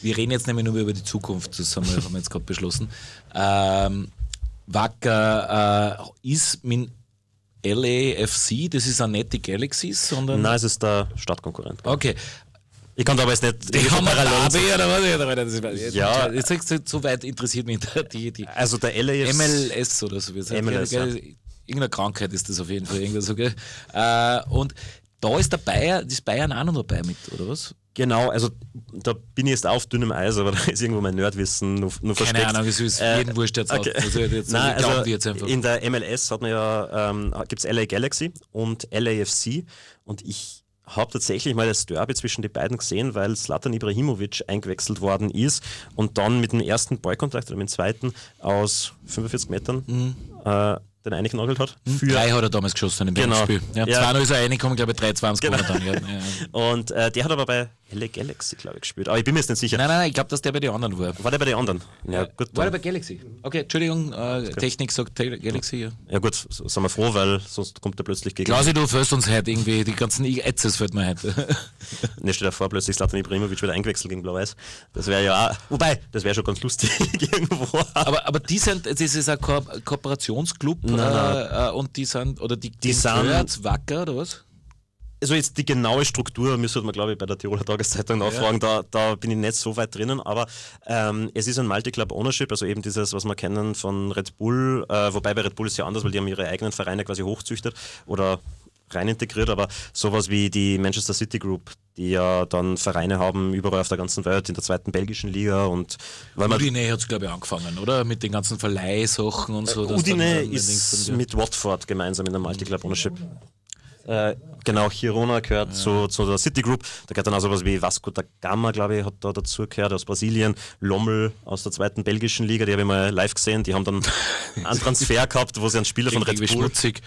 Wir reden jetzt nämlich nur über die Zukunft, das haben wir jetzt gerade beschlossen. Wacker ist mit LAFC, das ist auch nicht die Galaxies, sondern... Nein, es ist der Stadtkonkurrent. Okay. Ich kann da aber jetzt nicht... Die haben wir Ja. Jetzt so weit interessiert mich die Also der LAFC... MLS oder so. MLS, ja. Irgendeine Krankheit ist das auf jeden Fall. Irgendwas so, gell? Und da ist ist Bayern auch noch dabei mit, oder was? Genau, also da bin ich jetzt auf dünnem Eis, aber da ist irgendwo mein Nerdwissen nur versteckt. Keine Ahnung, es ist jeden Wurscht jetzt okay. aus. Also jetzt einfach. In der MLS hat man ja, gibt es LA Galaxy und LAFC und ich habe tatsächlich mal das Derby zwischen den beiden gesehen, weil Zlatan Ibrahimovic eingewechselt worden ist und dann mit dem ersten Ballkontakt oder mit dem zweiten aus 45 Metern den eingenagelt hat. 3 hat er damals geschossen im Spiel. Ja, 2-0 ist er reingekommen, glaube ich, 3-2 haben sie gewonnen dann. Ja. Und der hat aber bei LA Galaxy, glaube ich, gespielt. Aber ich bin mir jetzt nicht sicher. Nein, ich glaube, dass der bei den anderen war. War der bei den anderen? Ja, gut. War der bei Galaxy? Okay, Entschuldigung, Technik sagt Galaxy, ja. Ja gut, sind wir froh, weil sonst kommt er plötzlich gegen... Klausi, du führst uns heute irgendwie, die ganzen Ätzes fällt mir heute. Ne, steht davor, plötzlich Zlatan Ibrahimovic wieder eingewechselt gegen Blau-Weiß. Das wäre ja auch... Wobei, das wäre schon ganz lustig irgendwo. Aber das ist ein Kooperationsclub und die sind Wacker oder was? Also jetzt die genaue Struktur müsste man, glaube ich, bei der Tiroler Tageszeitung nachfragen, da bin ich nicht so weit drinnen, aber es ist ein Multi-Club Ownership, also eben dieses, was wir kennen von Red Bull, wobei bei Red Bull ist ja anders, weil die haben ihre eigenen Vereine quasi hochzüchtet oder rein integriert, aber sowas wie die Manchester City Group, die ja dann Vereine haben überall auf der ganzen Welt, in der zweiten belgischen Liga und... Udine hat es, glaube ich, angefangen, oder? Mit den ganzen Verleihsachen und so. Udine ist mit Watford gemeinsam in der Multi-Club Ownership. Genau, Girona gehört zu der City Group. Da gehört dann auch sowas wie Vasco da Gama, glaube ich, hat da dazu gehört, aus Brasilien. Lommel aus der zweiten belgischen Liga, die habe ich mal live gesehen. Die haben dann einen Transfer gehabt, wo sie einen Spieler von Red Bull... schmutzig.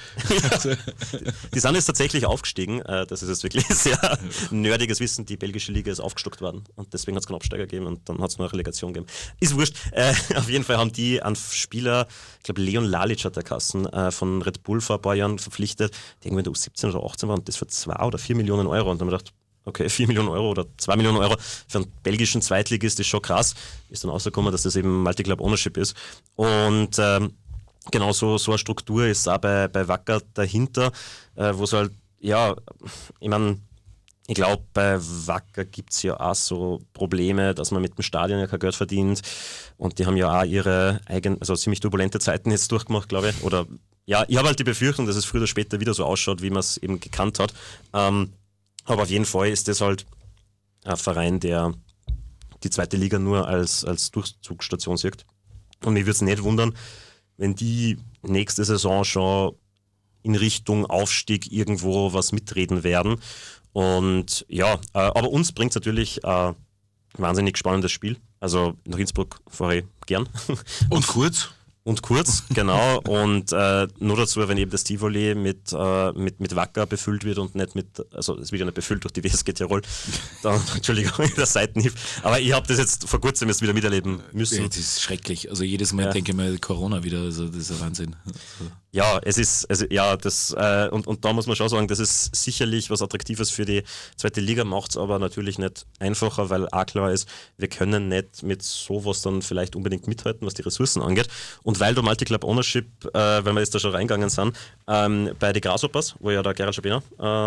Die sind jetzt tatsächlich aufgestiegen. Das ist jetzt wirklich sehr nerdiges Wissen. Die belgische Liga ist aufgestockt worden und deswegen hat es keinen Absteiger gegeben und dann hat es noch eine Relegation gegeben. Ist wurscht. Auf jeden Fall haben die einen Spieler, ich glaube Leon Lalic hat der Kassen, von Red Bull vor ein paar Jahren verpflichtet, der irgendwie in der U17 oder 18 war und das für 2 oder 4 Millionen Euro. Und dann haben wir gedacht, okay, 4 Millionen Euro oder 2 Millionen Euro für einen belgischen Zweitligist ist schon krass. Ist dann rausgekommen, dass das eben Multi-Club Ownership ist. Und genau so eine Struktur ist auch bei Wacker dahinter, wo es halt, ja, ich meine, ich glaube, bei Wacker gibt es ja auch so Probleme, dass man mit dem Stadion ja kein Geld verdient. Und die haben ja auch ihre eigenen, also ziemlich turbulente Zeiten jetzt durchgemacht, glaube ich. Oder ja, ich habe halt die Befürchtung, dass es früher oder später wieder so ausschaut, wie man es eben gekannt hat. Aber auf jeden Fall ist das halt ein Verein, der die zweite Liga nur als Durchzugsstation sieht. Und mich würde es nicht wundern, wenn die nächste Saison schon in Richtung Aufstieg irgendwo was mitreden werden. Und ja, aber uns bringt es natürlich ein wahnsinnig spannendes Spiel. Also nach Innsbruck fahre ich gern. Und kurz? Und kurz, genau. Und nur dazu, wenn eben das Tivoli mit Wacker befüllt wird und nicht mit, also es wird ja nicht befüllt durch die WSG Tirol, dann, Entschuldigung, der Seitenhieb. Aber ich habe das jetzt vor kurzem jetzt wieder miterleben müssen. Ja, das ist schrecklich. Also jedes Mal denke ich mal Corona wieder, also das ist ein Wahnsinn. Ja, es ist, also ja, das, und da muss man schon sagen, das ist sicherlich was Attraktives für die zweite Liga, macht es aber natürlich nicht einfacher, weil auch klar ist, wir können nicht mit sowas dann vielleicht unbedingt mithalten, was die Ressourcen angeht. Und weil da Multi-Club Ownership, weil wir jetzt da schon reingegangen sind, bei den Grasshoppers, wo ja der Gerald Schabiner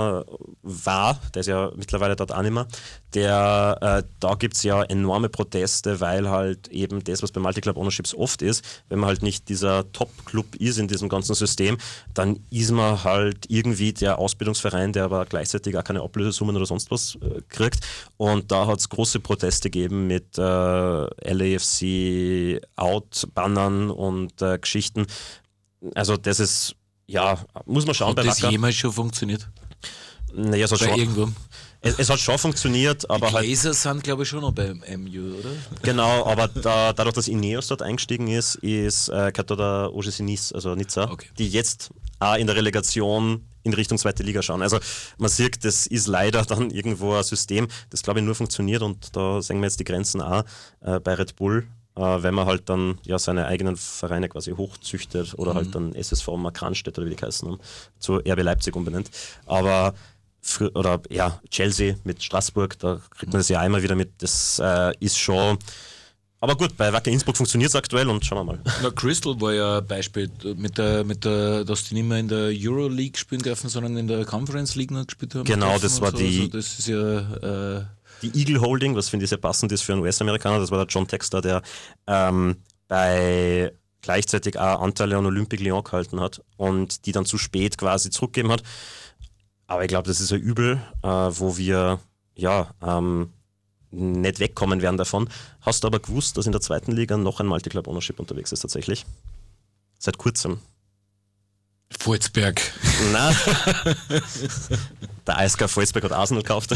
war, der ist ja mittlerweile dort auch nicht mehr, da gibt es ja enorme Proteste, weil halt eben das, was bei Multi-Club Ownerships oft ist, wenn man halt nicht dieser Top-Club ist in diesem ganzen System, dann ist man halt irgendwie der Ausbildungsverein, der aber gleichzeitig auch keine Ablösesummen oder sonst was kriegt. Und da hat es große Proteste gegeben mit LAFC Out-Bannern und Geschichten. Also das ist, ja, muss man schauen. Hat das jemals schon funktioniert? Naja, es hat schon irgendwo. Es hat schon funktioniert, aber die Gläser sind, glaube ich, schon noch beim MU, oder? Genau, aber dadurch, dass Ineos dort eingestiegen ist, gehört da der OGC Nice, also Nizza, die jetzt auch in der Relegation in Richtung zweite Liga schauen. Also man sieht, das ist leider dann irgendwo ein System, das, glaube ich, nur funktioniert und da sehen wir jetzt die Grenzen auch bei Red Bull, wenn man halt dann ja seine eigenen Vereine quasi hochzüchtet oder halt dann SSV Markranstädt oder wie die heißen haben, zu RB Leipzig umbenennt. Aber Chelsea mit Straßburg, da kriegt man das ja immer wieder mit. Das ist schon. Aber gut, bei Wacker Innsbruck funktioniert es aktuell und schauen wir mal. Na, Crystal war ja ein Beispiel, dass die nicht mehr in der Euroleague spielen dürfen, sondern in der Conference League noch gespielt haben. Genau, das war so. Also das ist ja. Die Eagle Holding, was finde ich sehr passend ist für einen US-Amerikaner, das war der John Textor, der bei gleichzeitig auch Anteile an Olympique Lyon gehalten hat und die dann zu spät quasi zurückgegeben hat. Aber ich glaube, das ist ein Übel, wo wir nicht wegkommen werden davon. Hast du aber gewusst, dass in der zweiten Liga noch ein Multiclub Ownership unterwegs ist tatsächlich? Seit kurzem. Volzberg. Nein. Der ASK Volzberg hat Arsenal gekauft.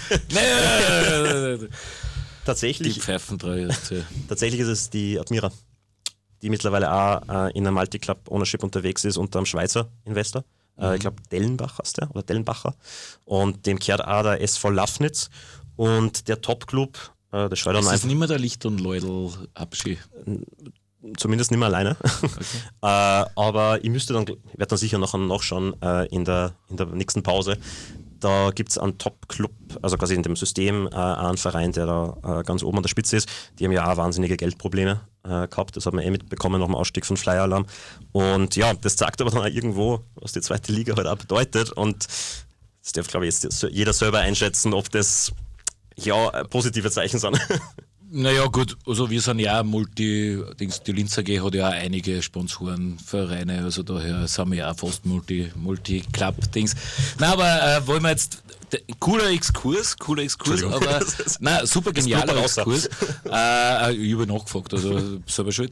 Tatsächlich. Die Pfeifentreue. Tatsächlich ist es die Admira, die mittlerweile auch in einer Multiclub Ownership unterwegs ist unter einem Schweizer Investor. Ich glaube Dellenbach heißt der, oder Dellenbacher. Und dem kehrt auch der SV Lafnitz. Und der Top-Club, der schaut dann einfach. Ist das nicht mehr der Licht- und Leudl-Abschied? Zumindest nicht mehr alleine. Okay. Aber ich werde dann sicher nachschauen in der nächsten Pause. Da gibt es einen Top-Club, also quasi in dem System, einen Verein, der da ganz oben an der Spitze ist. Die haben ja auch wahnsinnige Geldprobleme gehabt. Das hat man mitbekommen nach dem Ausstieg von Flyer Alarm. Und ja, das zeigt aber dann auch irgendwo, was die zweite Liga halt auch bedeutet. Und das darf, glaube ich, jetzt jeder selber einschätzen, ob das positive Zeichen sind. Naja, gut, also wir sind ja auch die Linz AG hat ja auch einige Sponsorenvereine, also daher sind wir ja auch fast Multi-Club-Dings. Nein, aber wollen wir jetzt, cooler Exkurs, aber nein, super genialer Exkurs. Ich habe nachgefragt, also selber schuld.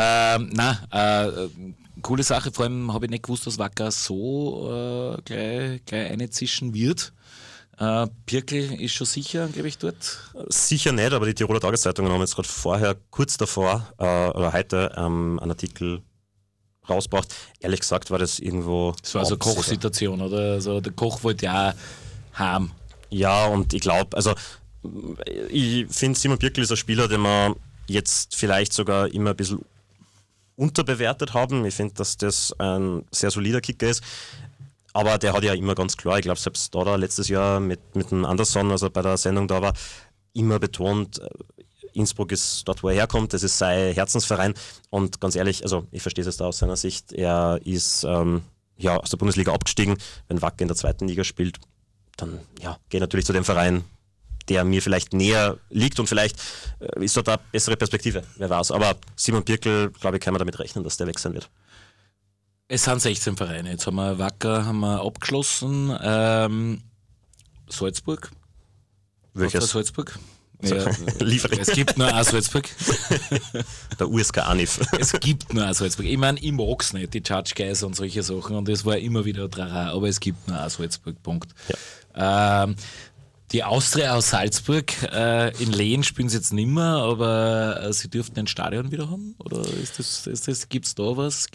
Coole Sache, vor allem habe ich nicht gewusst, dass Wacker so gleich einzischen wird. Pirkel ist schon sicher, glaube ich, dort? Sicher nicht, aber die Tiroler Tageszeitungen haben jetzt gerade vorher, kurz davor, oder heute, einen Artikel rausgebracht. Ehrlich gesagt war das irgendwo... Das war so eine Kochsituation, oder? Also der Koch wollte ja auch haben. Ja, und ich glaube, also ich finde, Simon Pirkel ist ein Spieler, den wir jetzt vielleicht sogar immer ein bisschen unterbewertet haben. Ich finde, dass das ein sehr solider Kicker ist. Aber der hat ja immer ganz klar, ich glaube selbst da letztes Jahr mit dem Anderson, also bei der Sendung da war, immer betont, Innsbruck ist dort, wo er herkommt, das ist sein Herzensverein. Und ganz ehrlich, also ich verstehe es da aus seiner Sicht, er ist aus der Bundesliga abgestiegen. Wenn Wacker in der zweiten Liga spielt, dann geht natürlich zu dem Verein, der mir vielleicht näher liegt und vielleicht ist dort eine bessere Perspektive, wer weiß. Aber Simon Pirkel, glaube ich, kann man damit rechnen, dass der weg sein wird. Es sind 16 Vereine. Jetzt haben wir Wacker abgeschlossen. Salzburg. Welches? Salzburg. Ja, es gibt nur ein Salzburg. Der USK Anif. Es gibt nur ein Salzburg. Ich meine, ich mag es nicht, die Judge Guys und solche Sachen. Und es war immer wieder Trara, aber es gibt nur ein Salzburg. Punkt. Ja. Die Austria aus Salzburg, in Lehen spielen sie jetzt nicht mehr, aber sie dürften ein Stadion wieder haben? Oder gibt es da was?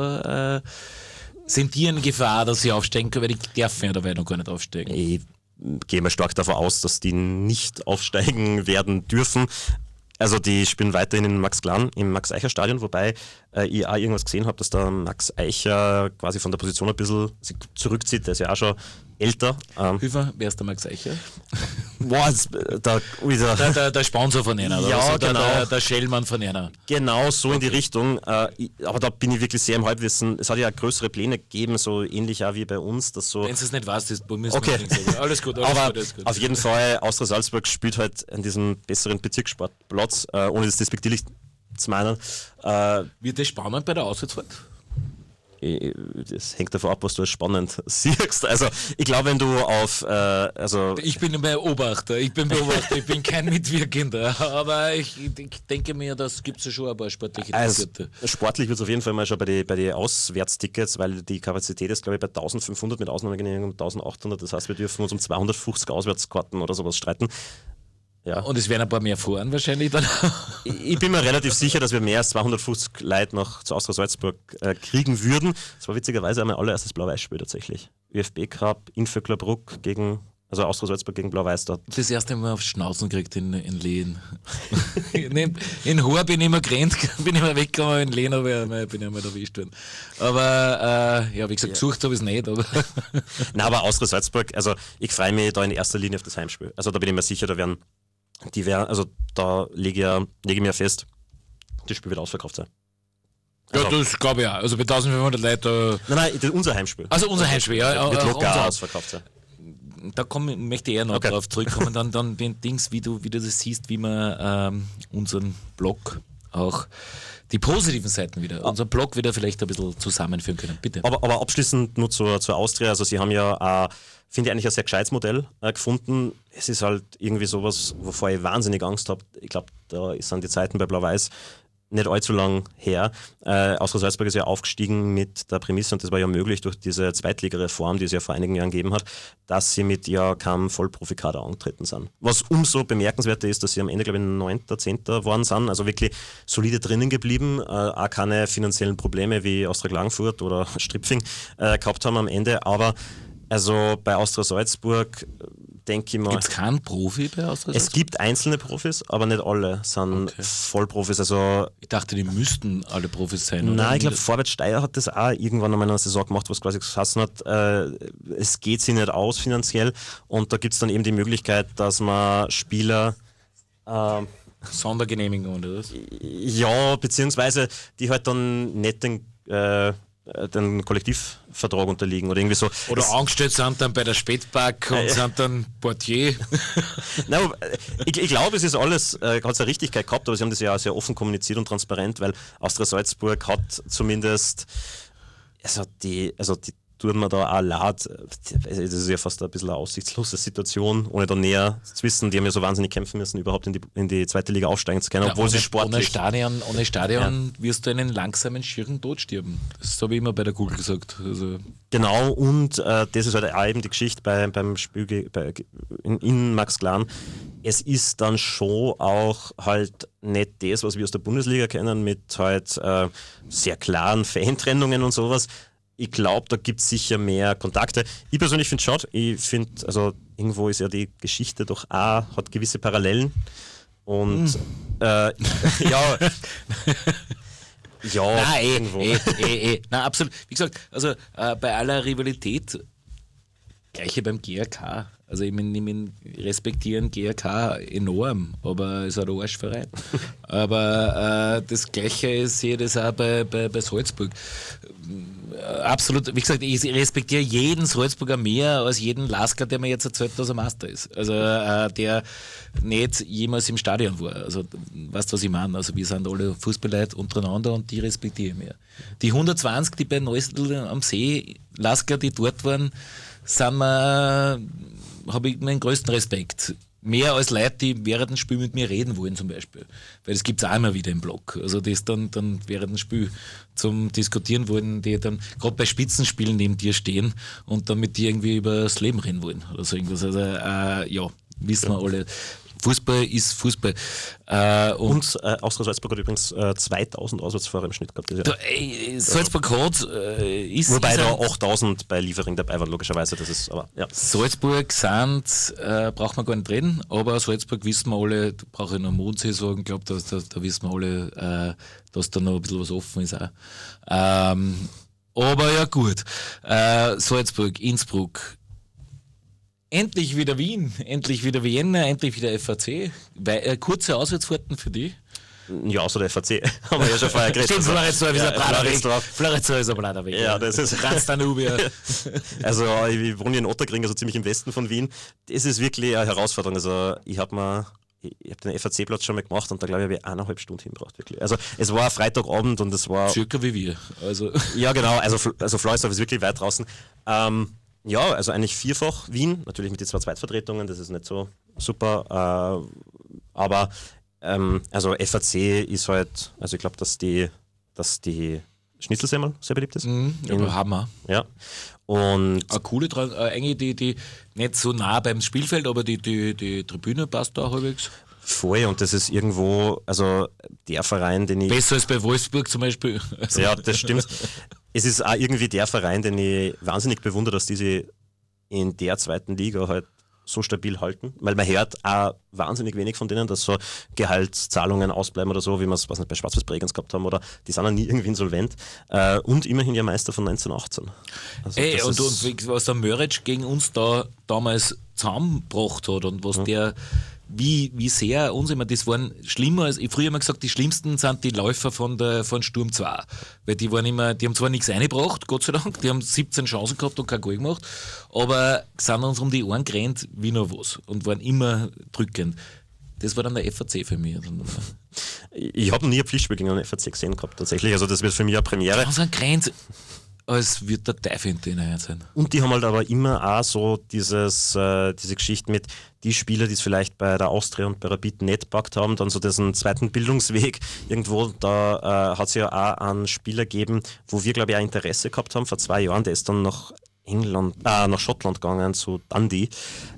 Sind die in Gefahr, dass sie aufsteigen können? Weil die dürfen ja dabei noch gar nicht aufsteigen. Ich gehe mal stark davon aus, dass die nicht aufsteigen werden dürfen. Also die spielen weiterhin in Max-Glan, im Max-Eicher-Stadion, wobei ich auch irgendwas gesehen habe, dass der Max Eicher quasi von der Position ein bisschen sich zurückzieht, der ist ja auch schon älter. Hüfer, wer ist der Max Eicher? Boah, der Sponsor von einer, ja, also genau. der Schellmann von einer. Genau, so in die Richtung. Aber da bin ich wirklich sehr im Halbwissen. Es hat ja größere Pläne gegeben, so ähnlich auch wie bei uns. Dass so wenn es nicht weißt, das müssen okay. wir nicht sagen. Alles gut. Auf jeden Fall, Austria Salzburg spielt halt an diesem besseren Bezirkssportplatz, ohne das despektierlich zu meinen. Wird das spannend bei der Auswärtsfahrt? Das hängt davon ab, was du als spannend siehst. Also ich glaube, wenn du auf ich bin Beobachter, ich bin kein Mitwirkender, aber ich denke mir, das gibt es ja schon ein paar sportliche Interessierte. Sportlich wird es auf jeden Fall mal schon bei den Auswärtstickets, weil die Kapazität ist, glaube ich, bei 1500 mit Ausnahmegenehmigung 1800, das heißt, wir dürfen uns um 250 Auswärtskarten oder sowas streiten. Ja. Und es werden ein paar mehr fahren wahrscheinlich dann. Ich bin mir relativ sicher, dass wir mehr als 250 Leute noch zu Austria Salzburg kriegen würden. Das war witzigerweise mein allererstes Blau-Weiß-Spiel tatsächlich. ÖFB Cup in Vöcklerbruck gegen, also Austria Salzburg gegen Blau-Weiß dort. Das erste Mal auf Schnauzen gekriegt in Lehen. In Haar bin ich immer gerannt, bin ich immer weggegangen, in Lehn bin ich einmal erwischt worden. Aber wie gesagt, gesucht habe ich es nicht. Aber Nein, aber Austria Salzburg, also ich freue mich da in erster Linie auf das Heimspiel. Also da bin ich mir sicher, da lege ich mir fest, das Spiel wird ausverkauft sein. ja, das glaube ich auch. Also bei 1500 Leuten. Nein, das ist unser Heimspiel. Also unser Heimspiel, ja. Wird locker ausverkauft sein. Da möchte ich eher noch drauf zurückkommen, dann Dings, wie du das siehst, wie man unseren Blog auch die positiven Seiten wieder, unseren Blog wieder vielleicht ein bisschen zusammenführen können. Bitte. Aber abschließend nur zur Austria, also sie haben ja, finde ich eigentlich ein sehr gescheites Modell gefunden. Es ist halt irgendwie sowas, wovor ich wahnsinnig Angst habe. Ich glaube, da sind die Zeiten bei Blau-Weiß nicht allzu lang her. Austria Salzburg ist ja aufgestiegen mit der Prämisse, und das war ja möglich durch diese Zweitligareform, die es ja vor einigen Jahren gegeben hat, dass sie mit ja keinem Vollprofikader angetreten sind. Was umso bemerkenswerter ist, dass sie am Ende, glaube ich, 9., 10. geworden sind, also wirklich solide drinnen geblieben, auch keine finanziellen Probleme wie Austria Klagenfurt oder Stripfing gehabt haben am Ende, aber also bei Austria Salzburg denke ich mal. Gibt es keinen Profi bei Austria Salzburg? Es gibt einzelne Profis, aber nicht alle sind Vollprofis. Also, ich dachte, die müssten alle Profis sein. Nein, ich glaube, Vorwärts Steyr hat das auch irgendwann einmal in einer Saison gemacht, was quasi gesagt hat, es geht sich nicht aus finanziell, und da gibt es dann eben die Möglichkeit, dass man Spieler Sondergenehmigung oder was? Ja, beziehungsweise die halt dann nicht den Kollektivvertrag unterliegen oder irgendwie so. Oder angestellt sind dann bei der Spätpark und sind dann Portier. Nein, ich glaube, es ist alles, hat es eine Richtigkeit gehabt, aber sie haben das ja auch sehr offen kommuniziert und transparent, weil Austria Salzburg hat zumindest, die tut mir da auch leid. Das ist ja fast ein bisschen eine aussichtslose Situation, ohne da näher zu wissen. Die haben ja so wahnsinnig kämpfen müssen, überhaupt in die zweite Liga aufsteigen zu können, Ja, obwohl sie sportlich... Ohne Stadion wirst du einen langsamen, schieren Tod sterben. Das habe ich immer bei der Kugel gesagt. Also Genau, und das ist halt auch eben die Geschichte beim Spiel in Max Glan. Es ist dann schon auch halt nicht das, was wir aus der Bundesliga kennen, mit halt sehr klaren Fantrennungen und sowas. Ich glaube, da gibt es sicher mehr Kontakte. Ich persönlich finde es schade. Ich finde, also irgendwo ist ja die Geschichte doch auch, hat gewisse Parallelen. Und ja. Ja, nein, irgendwo. Nein, absolut. Wie gesagt, also bei aller Rivalität, gleiche beim GRK. Also ich respektieren GRK enorm, aber es ist ein Arschverein. Aber das Gleiche sehe ich das auch bei Salzburg. Absolut, wie gesagt, ich respektiere jeden Salzburger mehr als jeden Lasker, der mir jetzt erzählt, dass er Master ist. Also der nicht jemals im Stadion war. Also weißt du, was ich meine? Also wir sind alle Fußballleute untereinander und die respektiere ich mehr. Die 120, die bei Neusiedl am See, Lasker, die dort waren, habe ich meinen größten Respekt. Mehr als Leute, die während dem Spiel mit mir reden wollen zum Beispiel. Weil das gibt es auch immer wieder im Blog. Also das dann während dem Spiel zum Diskutieren wollen, die dann gerade bei Spitzenspielen neben dir stehen und dann mit dir irgendwie über das Leben reden wollen oder so irgendwas. Also wissen wir alle. Fußball ist Fußball. Und Austria Salzburg hat übrigens 2000 Auswärtsfahrer im Schnitt gehabt. Salzburg hat ist. Wobei da 8000 bei Liefering dabei waren, logischerweise. Das ist, aber, ja. Salzburg braucht man gar nicht reden, aber Salzburg wissen wir alle, da brauche ich noch Mondsee sagen, ich glaube, da wissen wir alle, dass da noch ein bisschen was offen ist auch. Aber ja gut. Salzburg, Innsbruck. Endlich wieder Wien, endlich wieder Vienna, endlich wieder FAC. Kurze Auswärtsfahrten für die. Ja, außer der FAC. Haben wir ja schon vorher geredet. Stimmt, Floridsdorf ist ein brader Weg. Floridsdorf. Floridsdorf ist ein brader Weg. Ja, das ist... Transdanubia. Also ich wohne in Otterkring, also ziemlich im Westen von Wien. Das ist wirklich eine Herausforderung. Also ich habe den FAC-Platz schon mal gemacht und da glaube ich, habe ich 1,5 Stunden hingebracht. Wirklich. Also es war Freitagabend und es war... Circa wie wir. Also. Ja, genau. Also Floridsdorf ist wirklich weit draußen. Ja, also eigentlich vierfach Wien, natürlich mit den 2 Zweitvertretungen, das ist nicht so super, aber also FAC ist halt, also ich glaube, dass die Schnitzelsemmel sehr beliebt ist. Aber Hammer. Ja. Und eine coole, eigentlich die nicht so nah beim Spielfeld, aber die Tribüne passt da halbwegs. Voll, und das ist irgendwo, also der Verein, den ich... Besser als bei Wolfsburg zum Beispiel. Also. Ja, das stimmt. Es ist auch irgendwie der Verein, den ich wahnsinnig bewundere, dass diese in der zweiten Liga halt so stabil halten? Weil man hört auch wahnsinnig wenig von denen, dass so Gehaltszahlungen ausbleiben oder so, wie wir es bei Schwarz-Weiß Bregenz gehabt haben, oder die sind ja nie irgendwie insolvent. Und immerhin ja Meister von 1918. Also und was der Möritsch gegen uns da damals zusammengebracht hat und was der, wie sehr uns immer, das waren schlimmer als, ich früher immer gesagt, die schlimmsten sind die Läufer von Sturm 2. Weil die haben zwar nichts eingebracht, Gott sei Dank, die haben 17 Chancen gehabt und kein Goal gemacht, aber sind uns um die Ohren gerannt wie noch was und waren immer drückend. Das war dann der FAC für mich. Ich habe nie ein Pflichtspiel gegen einen FAC gesehen gehabt, tatsächlich. Also das wird für mich eine Premiere. Das sind Grenzen, als wird der Teufel in denen sein. Und die haben halt aber immer auch so diese Geschichte mit die Spieler, die es vielleicht bei der Austria und bei Rapid nicht gepackt haben, dann so diesen zweiten Bildungsweg irgendwo, da hat es ja auch einen Spieler gegeben, wo wir, glaube ich, auch Interesse gehabt haben vor 2 Jahren, der ist dann nach Schottland gegangen, zu Dundee.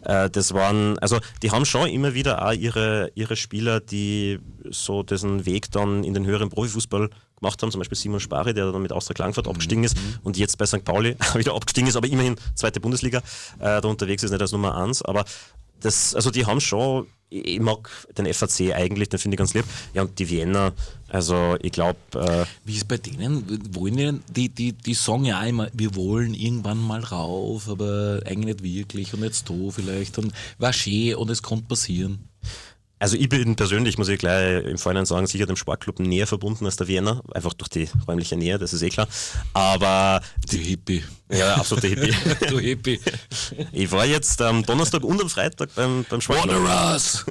Die haben schon immer wieder auch ihre Spieler, die so diesen Weg dann in den höheren Profifußball gemacht haben, zum Beispiel Simon Spari, der dann mit Austria Klagenfurt abgestiegen ist und jetzt bei St. Pauli wieder abgestiegen ist, aber immerhin zweite Bundesliga da unterwegs ist, nicht als Nummer 1, aber die haben schon, ich mag den FAC eigentlich, den finde ich ganz lieb. Ja, und die Wiener, also ich glaube... Wie ist bei denen? Wollen die sagen ja auch immer, wir wollen irgendwann mal rauf, aber eigentlich nicht wirklich und jetzt da vielleicht und war schön und es kann passieren. Also ich bin persönlich, muss ich gleich im Vorhinein sagen, sicher dem Sportclub näher verbunden als der Wiener, einfach durch die räumliche Nähe, das ist eh klar. Aber... Die Hippie. Ja, absolut der Hippie. Du Hippie. Ich war jetzt am Donnerstag und am Freitag beim Sportclub. Wanderers!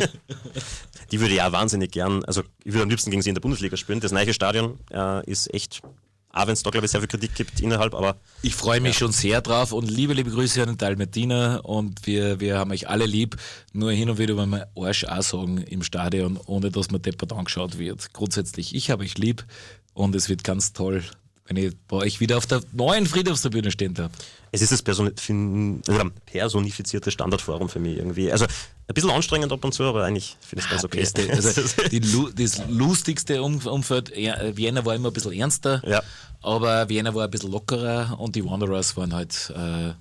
Die würde ich auch wahnsinnig gern, also ich würde am liebsten gegen sie in der Bundesliga spielen. Das neue Stadion ist echt... Auch wenn es da, glaube ich, sehr viel Kritik gibt innerhalb, aber... Ich freue mich schon sehr drauf und liebe Grüße an den Dalmatiner und wir haben euch alle lieb, nur hin und wieder wollen wir Arsch auch sagen im Stadion, ohne dass man deppert angeschaut wird. Grundsätzlich, ich habe euch lieb und es wird ganz toll, wenn ich bei euch wieder auf der neuen Friedhofstribüne stehen darf. Es ist das personifizierte Standardforum für mich irgendwie. Also ein bisschen anstrengend ab und zu, aber eigentlich finde ich es ganz okay. Also das lustigste Umfeld, Vienna war immer ein bisschen ernster, ja. Aber Vienna war ein bisschen lockerer und die Wanderers waren halt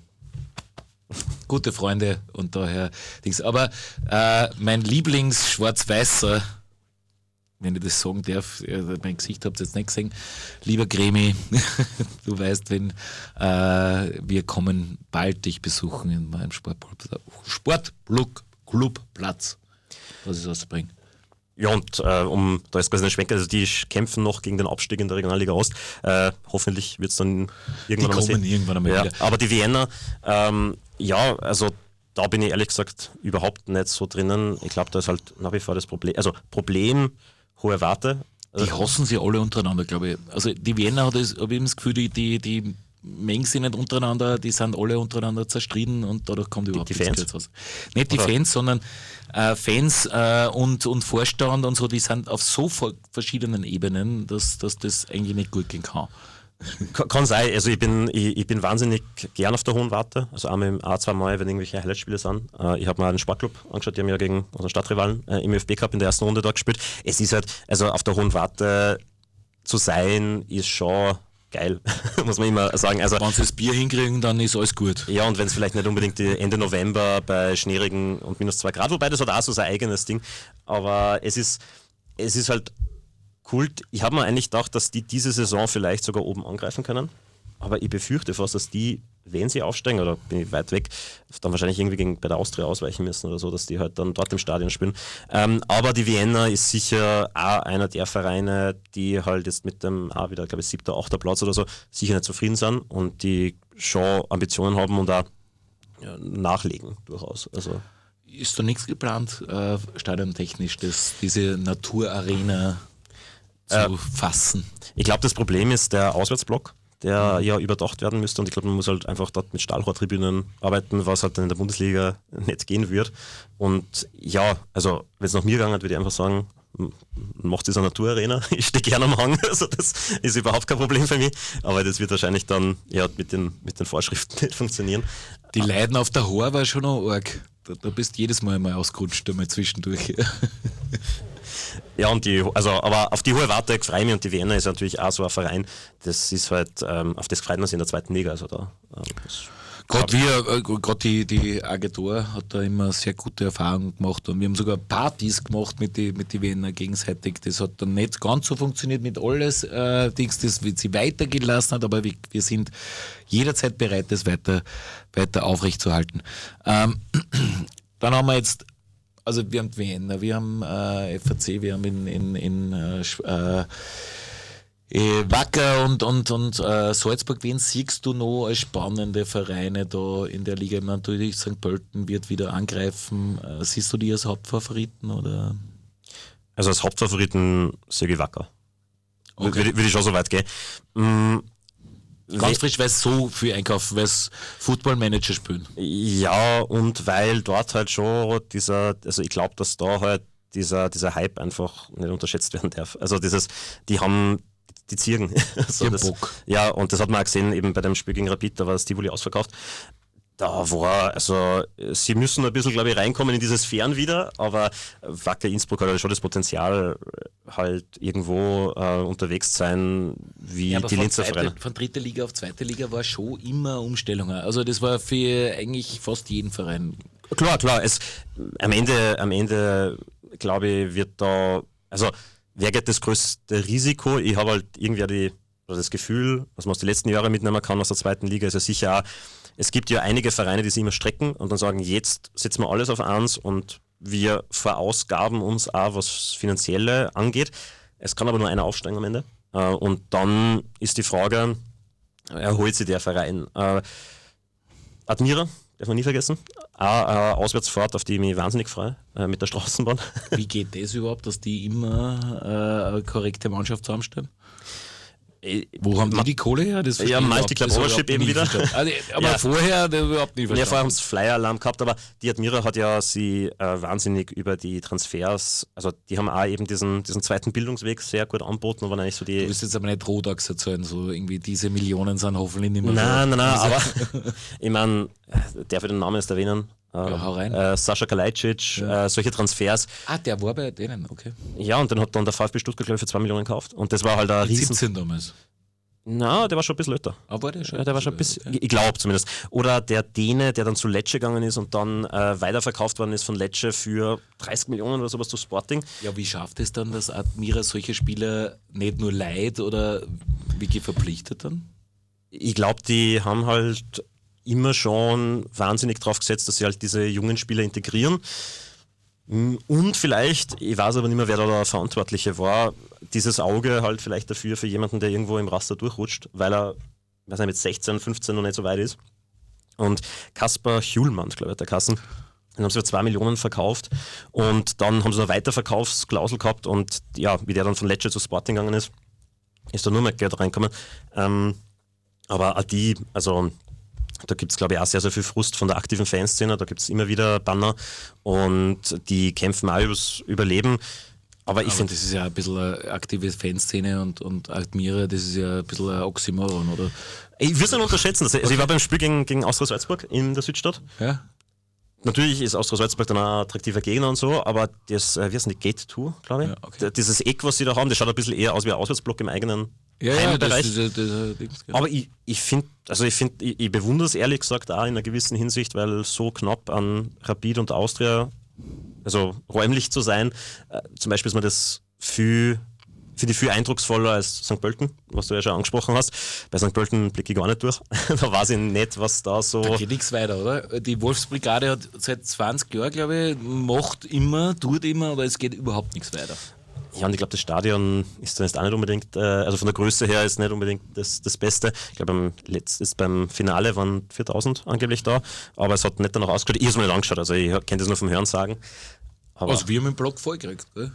gute Freunde und daher Dings. Aber mein Lieblings-Schwarz-Weißer, wenn ich das sagen darf, mein Gesicht habt ihr jetzt nicht gesehen, lieber Gremi, du weißt, wenn wir kommen bald dich besuchen in meinem Sportclubplatz, was ist auszubringen. Ja, und da ist quasi ein Schwenker, also die kämpfen noch gegen den Abstieg in der Regionalliga Ost. Hoffentlich wird es dann irgendwann einmal sehen. Irgendwann einmal ja, wieder. aber die Wiener, also da bin ich ehrlich gesagt überhaupt nicht so drinnen. Ich glaube, da ist halt nach wie vor das Problem, hohe Warte. Die hassen sie alle untereinander, glaube ich. Also die Wiener habe ich eben das Gefühl, die mengen sich nicht untereinander, die sind alle untereinander zerstritten und dadurch kommt überhaupt die Fans raus. Nicht die Fans, sondern Fans und Vorstand und so, die sind auf so verschiedenen Ebenen, dass das eigentlich nicht gut gehen kann. Kann sein, also ich bin wahnsinnig gern auf der Hohen Warte, also auch 2 Mal, wenn irgendwelche Highlight-Spiele sind. Ich habe mal einen Sportclub angeschaut, die haben ja gegen unseren Stadtrivalen im ÖFB Cup in der ersten Runde da gespielt. Es ist halt, also auf der Hohen Warte zu sein, ist schon geil, muss man immer sagen. Also, wenn sie das Bier hinkriegen, dann ist alles gut. Ja, und wenn es vielleicht nicht unbedingt Ende November bei Schneeregen und -2 Grad, wobei das hat auch so sein eigenes Ding, aber es ist halt Kult. Ich habe mir eigentlich gedacht, dass die diese Saison vielleicht sogar oben angreifen können, aber ich befürchte fast, dass die, wenn sie aufsteigen, oder bin ich weit weg, dann wahrscheinlich irgendwie bei der Austria ausweichen müssen oder so, dass die halt dann dort im Stadion spielen. Aber die Vienna ist sicher auch einer der Vereine, die halt jetzt mit dem auch wieder, glaube ich, 7., 8. Platz oder so, sicher nicht zufrieden sind und die schon Ambitionen haben und auch nachlegen durchaus. Also ist da nichts geplant, stadiontechnisch, diese Naturarena zu fassen? Ich glaube, das Problem ist der Auswärtsblock, der ja überdacht werden müsste und ich glaube, man muss halt einfach dort mit Stahlrohrtribünen arbeiten, was halt dann in der Bundesliga nicht gehen wird. Und ja, also wenn es nach mir gegangen hat, würde ich einfach sagen, macht es eine Naturarena, ich stehe gerne am Hang, also das ist überhaupt kein Problem für mich, aber das wird wahrscheinlich dann mit den Vorschriften nicht funktionieren. Die Leiden auf der Haar war schon noch arg. Da bist jedes Mal ausgerutscht, einmal zwischendurch. Ja, aber auf die Hohe Warte freue ich mich und die Wiener ist natürlich auch so ein Verein, das ist halt, auf das freut man sich in der 2. Liga. Also da, Gerade die Agentur hat da immer sehr gute Erfahrungen gemacht und wir haben sogar Partys gemacht mit die Wiener gegenseitig. Das hat dann nicht ganz so funktioniert mit alles, Dings, das sie weitergehen lassen hat, aber wir sind jederzeit bereit, das weiter aufrechtzuerhalten. Dann haben wir jetzt, also wir haben Wiener, wir haben FAC, wir haben in Wacker und Salzburg, wen siehst du noch als spannende Vereine da in der Liga? Natürlich St. Pölten wird wieder angreifen. Siehst du die als Hauptfavoriten? Oder? Also als Hauptfavoriten sehe ich Wacker. Okay. Würde ich schon so weit gehen. Ganz frisch, weil es so viel einkaufen, weil es Football-Manager spielen. Ja, und weil dort halt schon also ich glaube, dass da halt dieser Hype einfach nicht unterschätzt werden darf. Also die haben die Ziegen. Also Bock. Ja, und das hat man auch gesehen, eben bei dem Spiel gegen Rapid, da war das Tivoli ausverkauft. Sie müssen ein bisschen, glaube ich, reinkommen in diese Sphären wieder, aber Wacker Innsbruck hat schon das Potenzial, halt irgendwo unterwegs zu sein, wie die Linzer Vereine. Von dritter Liga auf zweite Liga war schon immer Umstellung. Also das war für eigentlich fast jeden Verein. Klar. Am Ende, glaube ich, wird da, also wer geht das größte Risiko? Ich habe halt irgendwie das Gefühl, was man aus den letzten Jahren mitnehmen kann aus der zweiten Liga, ist ja sicher auch, es gibt ja einige Vereine, die sich immer strecken und dann sagen, jetzt setzen wir alles auf eins und wir verausgaben uns auch, was Finanzielle angeht. Es kann aber nur einer aufsteigen am Ende. Und dann ist die Frage, erholt sich der Verein? Admira, darf man nie vergessen. Eine Auswärtsfahrt, auf die ich mich wahnsinnig freue, mit der Straßenbahn. Wie geht das überhaupt, dass die immer eine korrekte Mannschaft zusammenstellen? Wo haben die Kohle her? Das Multi-Club Ownership eben wieder. Also, aber vorher überhaupt nicht verstanden. Ja, vorher haben sie Flyer-Alarm gehabt, aber die Admira hat ja sie wahnsinnig über die Transfers, also die haben auch eben diesen zweiten Bildungsweg sehr gut angeboten. Und eigentlich so du willst jetzt aber nicht Rodax erzählen, so irgendwie diese Millionen sind hoffentlich nicht mehr. Nein, aber ich meine, darf ich den Namen jetzt erwähnen? Hau rein. Sascha Kalajdzic, solche Transfers. Der war bei denen, okay. Ja, und den hat dann der VfB Stuttgart, glaube ich, für 2 Millionen gekauft. Und das war halt ein riesen... 17 damals. Na, der war schon ein bisschen älter. Aber war der schon? Ja, der war schon ein bisschen, okay. Ich glaube zumindest. Oder der Däne, der dann zu Lecce gegangen ist und dann weiterverkauft worden ist von Lecce für 30 Millionen oder sowas zu Sporting. Ja, wie schafft es dann, dass Admira solche Spieler nicht nur leiht oder wirklich verpflichtet dann? Ich glaube, die haben halt immer schon wahnsinnig drauf gesetzt, dass sie halt diese jungen Spieler integrieren. Und vielleicht, ich weiß aber nicht mehr, wer da der Verantwortliche war, dieses Auge halt vielleicht dafür für jemanden, der irgendwo im Raster durchrutscht, weil er, weiß nicht, mit 16, 15 noch nicht so weit ist. Und Kaspar Hjulmann, glaube ich, der Kassen, den haben sie für 2 Millionen verkauft und dann haben sie eine Weiterverkaufsklausel gehabt und ja, wie der dann von Lecce zu Sporting gegangen ist da nur mehr Geld reinkommen. Aber auch die, also da gibt es, glaube ich, auch sehr, sehr viel Frust von der aktiven Fanszene. Da gibt es immer wieder Banner und die kämpfen auch übers Überleben. Aber ich finde, das ist ja ein bisschen eine aktive Fanszene und Admira, das ist ja ein bisschen ein Oxymoron, oder? Ich würde es nicht unterschätzen. Also ich war beim Spiel gegen Austria Salzburg in der Südstadt. Ja. Natürlich ist Austria Salzburg dann auch ein attraktiver Gegner und so, aber das, wie heißt denn die Gate 2, glaube ich? Ja, okay. Dieses Eck, was sie da haben, das schaut ein bisschen eher aus wie ein Auswärtsblock im eigenen Heimbereich. Aber ich bewundere es ehrlich gesagt auch in einer gewissen Hinsicht, weil so knapp an Rapid und Austria, also räumlich zu sein, zum Beispiel ist mir das für die viel eindrucksvoller als St. Pölten, was du ja schon angesprochen hast. Bei St. Pölten blicke ich gar nicht durch. Da weiß ich nicht, was da so... Da geht nichts weiter, oder? Die Wolfsbrigade hat seit 20 Jahren, glaube ich, tut immer, aber es geht überhaupt nichts weiter. Ja, und ich glaube, das Stadion ist dann jetzt auch nicht unbedingt, also von der Größe her ist nicht unbedingt das Beste. Ich glaube, beim Finale waren 4000 angeblich da, aber es hat nicht danach ausgeschaut. Ich habe es mir nicht angeschaut, also ich kenne das nur vom Hören sagen. Also wir haben den Block vollgekriegt, gell?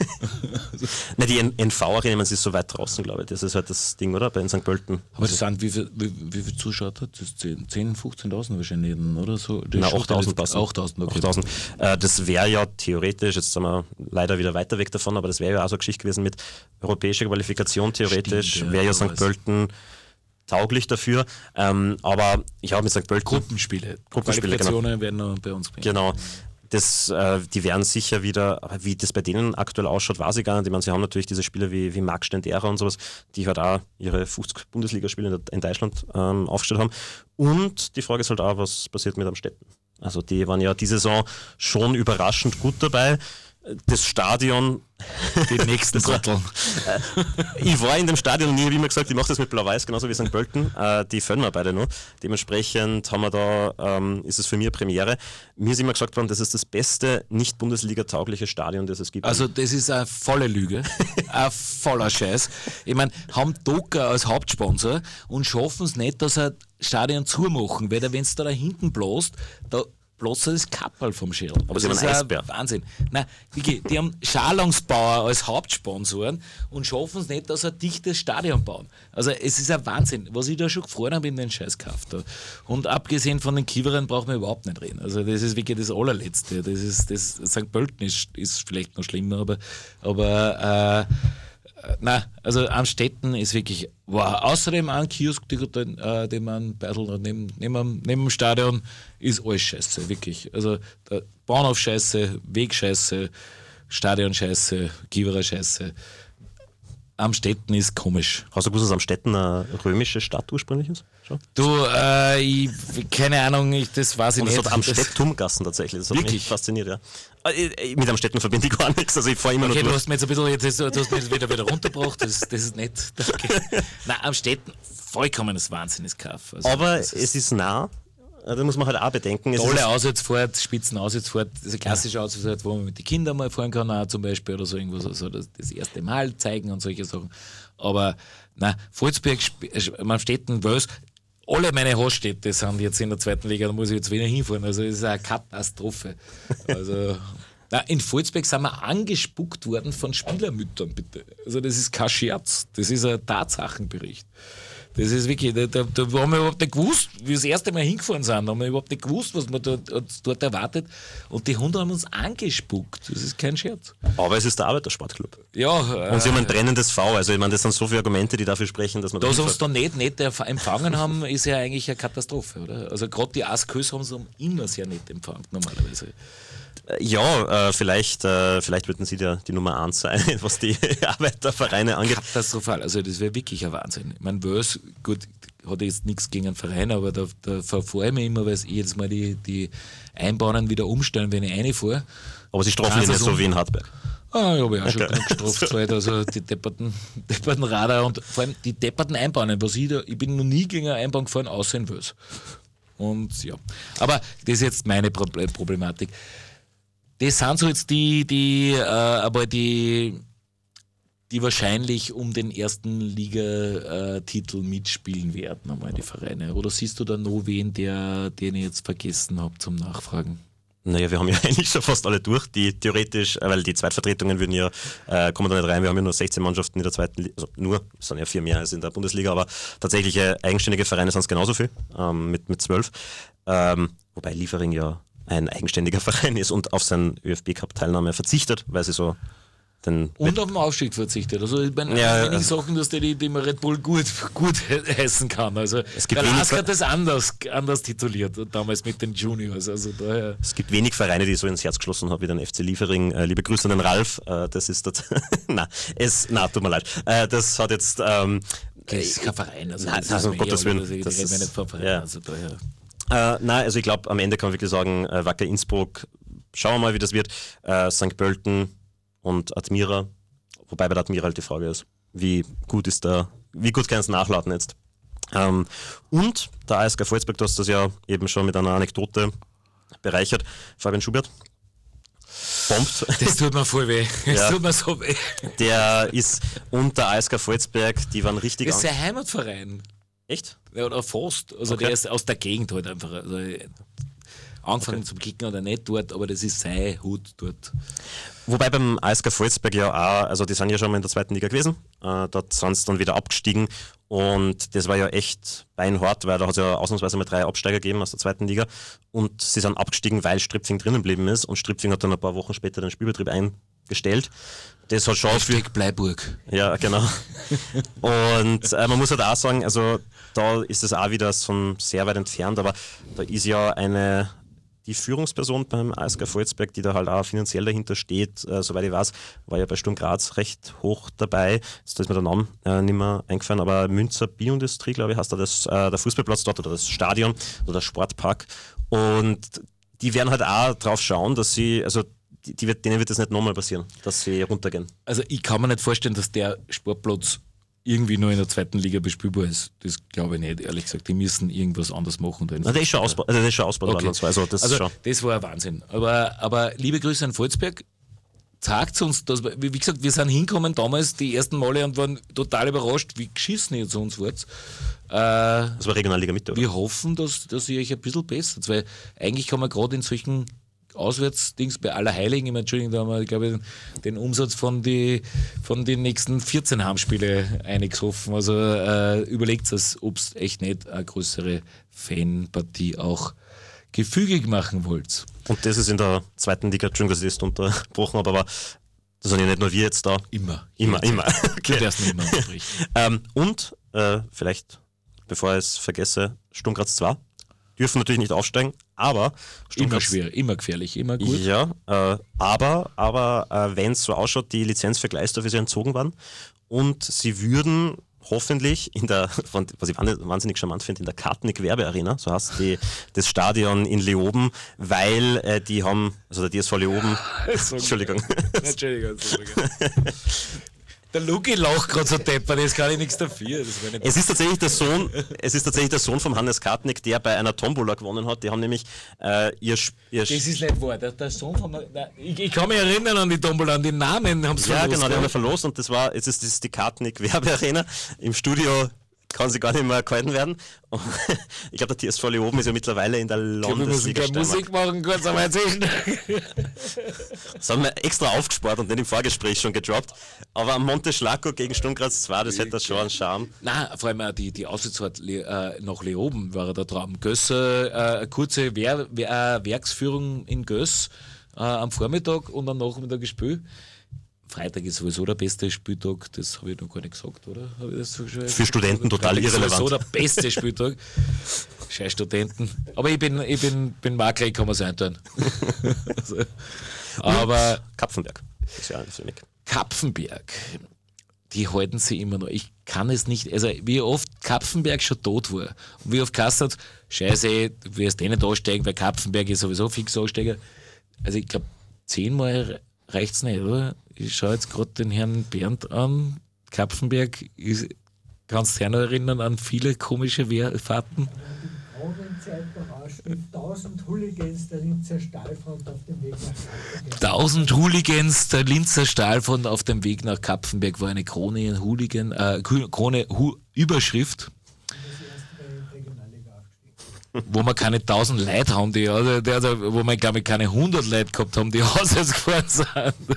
Nein, die NV-Arena ist so weit draußen, glaube ich. Das ist halt das Ding, oder? Bei den St. Pölten. Aber das sind, wie viel Zuschauer hat das? 10.000, 15.000 wahrscheinlich, oder so? Nein, 8.000 passen. 8.000, okay. 8.000. Das wäre ja theoretisch, jetzt sind wir leider wieder weiter weg davon, aber das wäre ja auch so eine Geschichte gewesen mit europäischer Qualifikation, theoretisch. Wäre ja St. Pölten tauglich dafür. Aber ich habe mit St. Pölten... Gruppenspiele, Qualifikationen werden noch bei uns bringen. Genau. Die werden sicher wieder, aber wie das bei denen aktuell ausschaut, weiß ich gar nicht. Ich meine, sie haben natürlich diese Spieler wie Marc Stendera und sowas, die halt auch ihre 50 Bundesligaspiele in Deutschland aufgestellt haben. Und die Frage ist halt auch, was passiert mit Amstetten? Also die waren ja die Saison schon überraschend gut dabei. Das Stadion. Die nächsten Trotteln. Ich war in dem Stadion und ich habe immer gesagt, ich mache das mit Blau-Weiß, genauso wie St. Pölten. Die füllen wir beide noch. Dementsprechend haben wir da, ist es für mich eine Premiere. Mir ist immer gesagt worden, das ist das beste nicht-Bundesliga-taugliche Stadion, das es gibt. Also das ist eine volle Lüge, ein voller Scheiß. Ich meine, haben Docker als Hauptsponsor und schaffen es nicht, dass ein Stadion zumachen, weil wenn es da hinten bläst, da bloß das Kapperl vom Schirl. Aber sie haben einen Eisbär. Wahnsinn. Nein, die haben Schalungsbauer als Hauptsponsoren und schaffen es nicht, dass sie ein dichtes Stadion bauen. Also es ist ein Wahnsinn. Was ich da schon gefreut habe, in den Scheiß gekauft. Und abgesehen von den Kiewerern braucht man überhaupt nicht reden. Also das ist wirklich das Allerletzte. Das St. Pölten ist vielleicht noch schlimmer, aber nein, also Amstetten ist wirklich wow. Außerdem ein Kiosk, den man Beitel neben dem Stadion, ist alles scheiße, wirklich. Also Bahnhof scheiße, Weg scheiße, Stadion scheiße, Kiewerer scheiße. Amstetten ist komisch. Hast du gewusst, dass Amstetten eine römische Stadt ursprünglich ist? Schon? Du, keine Ahnung, das weiß ich und nicht. Und es hat Amstetten-Gassen tatsächlich. Das hat wirklich? mich fasziniert, ja. Mit Amstetten verbinde ich gar nichts, also ich fahre immer okay, nur durch. Du hast mir jetzt ein bisschen, du hast mich wieder runtergebracht, das ist nett. Okay. Nein, Amstetten, vollkommenes Wahnsinnskauf. Also, aber es ist nah. Da muss man halt auch bedenken. Tolle Auswärtsfahrt, Spitzenauswärtsfahrt, diese klassische Auswärtsfahrt, wo man mit den Kindern mal fahren kann, auch zum Beispiel oder so irgendwas, also das erste Mal zeigen und solche Sachen. Aber nein, Volzberg, Amstetten, Wels, alle meine Haststädte sind jetzt in der zweiten Liga, da muss ich jetzt wieder hinfahren. Also das ist eine Katastrophe. Also in Volzberg sind wir angespuckt worden von Spielermüttern, bitte. Also das ist kein Scherz, das ist ein Tatsachenbericht. Das ist wirklich, da haben wir überhaupt nicht gewusst, wie wir das erste Mal hingefahren sind, da haben wir überhaupt nicht gewusst, was man dort erwartet. Und die Hunde haben uns angespuckt. Das ist kein Scherz. Aber es ist der Arbeitersportclub. Ja. Und sie haben ein brennendes V. Also ich meine, das sind so viele Argumente, die dafür sprechen, dass man dass uns da nicht empfangen haben, ist ja eigentlich eine Katastrophe, oder? Also gerade die Askös haben sie immer sehr nett empfangen, normalerweise. Ja, vielleicht würden sie die Nummer 1 sein, was die Arbeitervereine angeht. Katastrophal, also das wäre wirklich ein Wahnsinn. Ich meine, Wels, gut, hat jetzt nichts gegen einen Verein, aber da verfahre ich mich immer, weil sie jedes Mal die Einbahnen wieder umstellen, wenn ich reinfahre. Aber sie strafen ja nicht so wie in Hartberg. Ah, ich habe ja auch schon gestraft, also die depperten Radar und vor allem die depperten Einbahnen, ich bin noch nie gegen eine Einbahn gefahren, außer in Wels. Und ja, aber das ist jetzt meine Problematik. Das sind so jetzt die wahrscheinlich um den ersten Ligatitel mitspielen werden, einmal die Vereine. Oder siehst du da noch wen, den ich jetzt vergessen habe zum Nachfragen? Naja, wir haben ja eigentlich schon fast alle durch, die theoretisch, weil die Zweitvertretungen würden ja, kommen da nicht rein, wir haben ja nur 16 Mannschaften in der zweiten Liga, also nur, es sind ja 4 mehr als in der Bundesliga, aber tatsächliche eigenständige Vereine sind es genauso viel, mit 12. Wobei Liefering ja ein eigenständiger Verein ist und auf seine ÖFB-Cup-Teilnahme verzichtet, weil sie so und auf den Aufstieg verzichtet. Also ich meine, wenige Sachen, dass die man Red Bull gut essen kann. Also der Lask hat das anders tituliert, damals mit den Juniors. Also daher. Es gibt wenig Vereine, die ich so ins Herz geschlossen habe wie den FC Liefering. Liebe Grüße an den Ralf. Das ist das. Tut mir leid. Das hat jetzt. Das ist kein Verein. Also um Gottes Willen. Das ist nicht vom Verein. Ja. Also daher. Also ich glaube, am Ende kann man wirklich sagen, Wacker Innsbruck, schauen wir mal, wie das wird. St. Pölten und Admira, wobei bei der Admira halt die Frage ist, wie gut kann es nachladen jetzt? Und der ASK Volzberg, du hast das ja eben schon mit einer Anekdote bereichert, Fabian Schubert bombt. Das tut mir voll weh. Das tut mir so weh. Der ist unter ASK Volzberg, die waren richtig... Das ist sein Heimatverein. Echt? Ja, oder fast. Also der ist aus der Gegend halt einfach. Also angefangen zum Kicken oder nicht dort, aber das ist sein Hut dort. Wobei beim ASK Volzberg ja auch, also die sind ja schon mal in der zweiten Liga gewesen, dort sind sie dann wieder abgestiegen und das war ja echt beinhart, weil da hat es ja ausnahmsweise mal 3 Absteiger gegeben aus der zweiten Liga und sie sind abgestiegen, weil Stripfing drinnen geblieben ist und Stripfing hat dann ein paar Wochen später den Spielbetrieb eingestellt. Das hat schon für Bleiburg. Ja, genau. Und man muss halt auch sagen, also da ist es auch wieder schon sehr weit entfernt, aber da ist ja die Führungsperson beim ASK Volzberg, die da halt auch finanziell dahinter steht, soweit ich weiß, war ja bei Sturm Graz recht hoch dabei. Jetzt ist mir der Name nicht mehr eingefallen, aber Münzer Bioindustrie, glaube ich, heißt da der Fußballplatz dort oder das Stadion oder der Sportpark. Und die werden halt auch drauf schauen, dass sie, also denen wird das nicht nochmal passieren, dass sie runtergehen. Also ich kann mir nicht vorstellen, dass der Sportplatz irgendwie nur in der zweiten Liga bespielbar ist. Das glaube ich nicht, ehrlich gesagt. Die müssen irgendwas anderes machen. Der ist schon ausgebaut worden. Also das war ein Wahnsinn. Aber liebe Grüße an Volzberg. Sagt uns, dass wir, wie gesagt, wir sind hingekommen damals die ersten Male und waren total überrascht, wie geschissen ihr zu uns wart. Das war Regionalliga Mitte, oder? Wir hoffen, dass ihr euch ein bisschen bessert, weil eigentlich kann man gerade in solchen Auswärtsdings bei Allerheiligen, Entschuldigung, da haben wir, glaube ich, den Umsatz von den nächsten 14 Heimspiele eingesoffen. Also überlegt es, ob es echt nicht eine größere Fanpartie auch gefügig machen wollt. Und das ist in der zweiten Liga, Entschuldigung, dass ich das unterbrochen habe, aber das sind ja nicht nur wir jetzt da. Immer. Okay. Du darfst nicht immer unterbrechen. Und vielleicht, bevor ich es vergesse, Sturm Graz 2 dürfen natürlich nicht aufsteigen, aber immer schwer, immer gefährlich, immer gut. Ja, aber wenn es so ausschaut, die Lizenz für Gleisdorf ist ja entzogen worden und sie würden hoffentlich was ich wahnsinnig charmant finde, in der Kartnick-Werbearena, so heißt das Stadion in Leoben, weil die haben, also der DSV Leoben, Entschuldigung. Der Luki lacht gerade so deppert, das kann ich nichts dafür. Es ist tatsächlich der Sohn von Hannes Kartnick, der bei einer Tombola gewonnen hat. Die haben nämlich ihr Das ist nicht wahr. Der Sohn von... Ich kann mich erinnern an die Tombola, an die Namen haben sie verlost. Ja, genau, die haben wir verlost und das ist die Kartnick Werbearena. Im Studio kann sie gar nicht mehr gehalten werden. Und ich glaube, der TSV Leoben ist ja mittlerweile in der Landesliga Steiermark. Musik machen, kurz einmal zwischen. Das haben wir extra aufgespart und nicht im Vorgespräch schon gedroppt. Aber am Monte Schlacco gegen Sturm Graz 2, das hätte schon einen Charme. Nein, vor allem auch die Auswärtsfahrt nach Leoben war der Traum. Gösse, eine kurze Werksführung in Göss am Vormittag und am Nachmittag gespielt. Freitag ist sowieso der beste Spieltag, das habe ich noch gar nicht gesagt, oder? Habe ich das schon für Studenten total Freitag irrelevant. Ist sowieso der beste Spieltag. Scheiß Studenten. Aber ich bin Makler, ich kann mir es eintun. Also, aber Kapfenberg ist ja für mich. Kapfenberg, die halten sie immer noch. Ich kann es nicht, also wie oft Kapfenberg schon tot war und wie oft Kassel hat, scheiße, du wirst eh nicht aussteigen, weil Kapfenberg ist sowieso fix Aussteiger. Also ich glaube, 10-mal reicht es nicht, oder? Ich schaue jetzt gerade den Herrn Bernd an. Kapfenberg, kannst du dich noch erinnern an viele komische Fahrten? Die 1000 Hooligans der Linzer Stahlfront auf dem Weg nach Kapfenberg. 1000 Hooligans der Linzer Stahlfront auf dem Weg nach Kapfenberg war eine Überschrift. Wo wir keine 1000 Leute haben, wo wir, glaube ich, keine 100 Leute gehabt haben, die auswärts gefahren sind.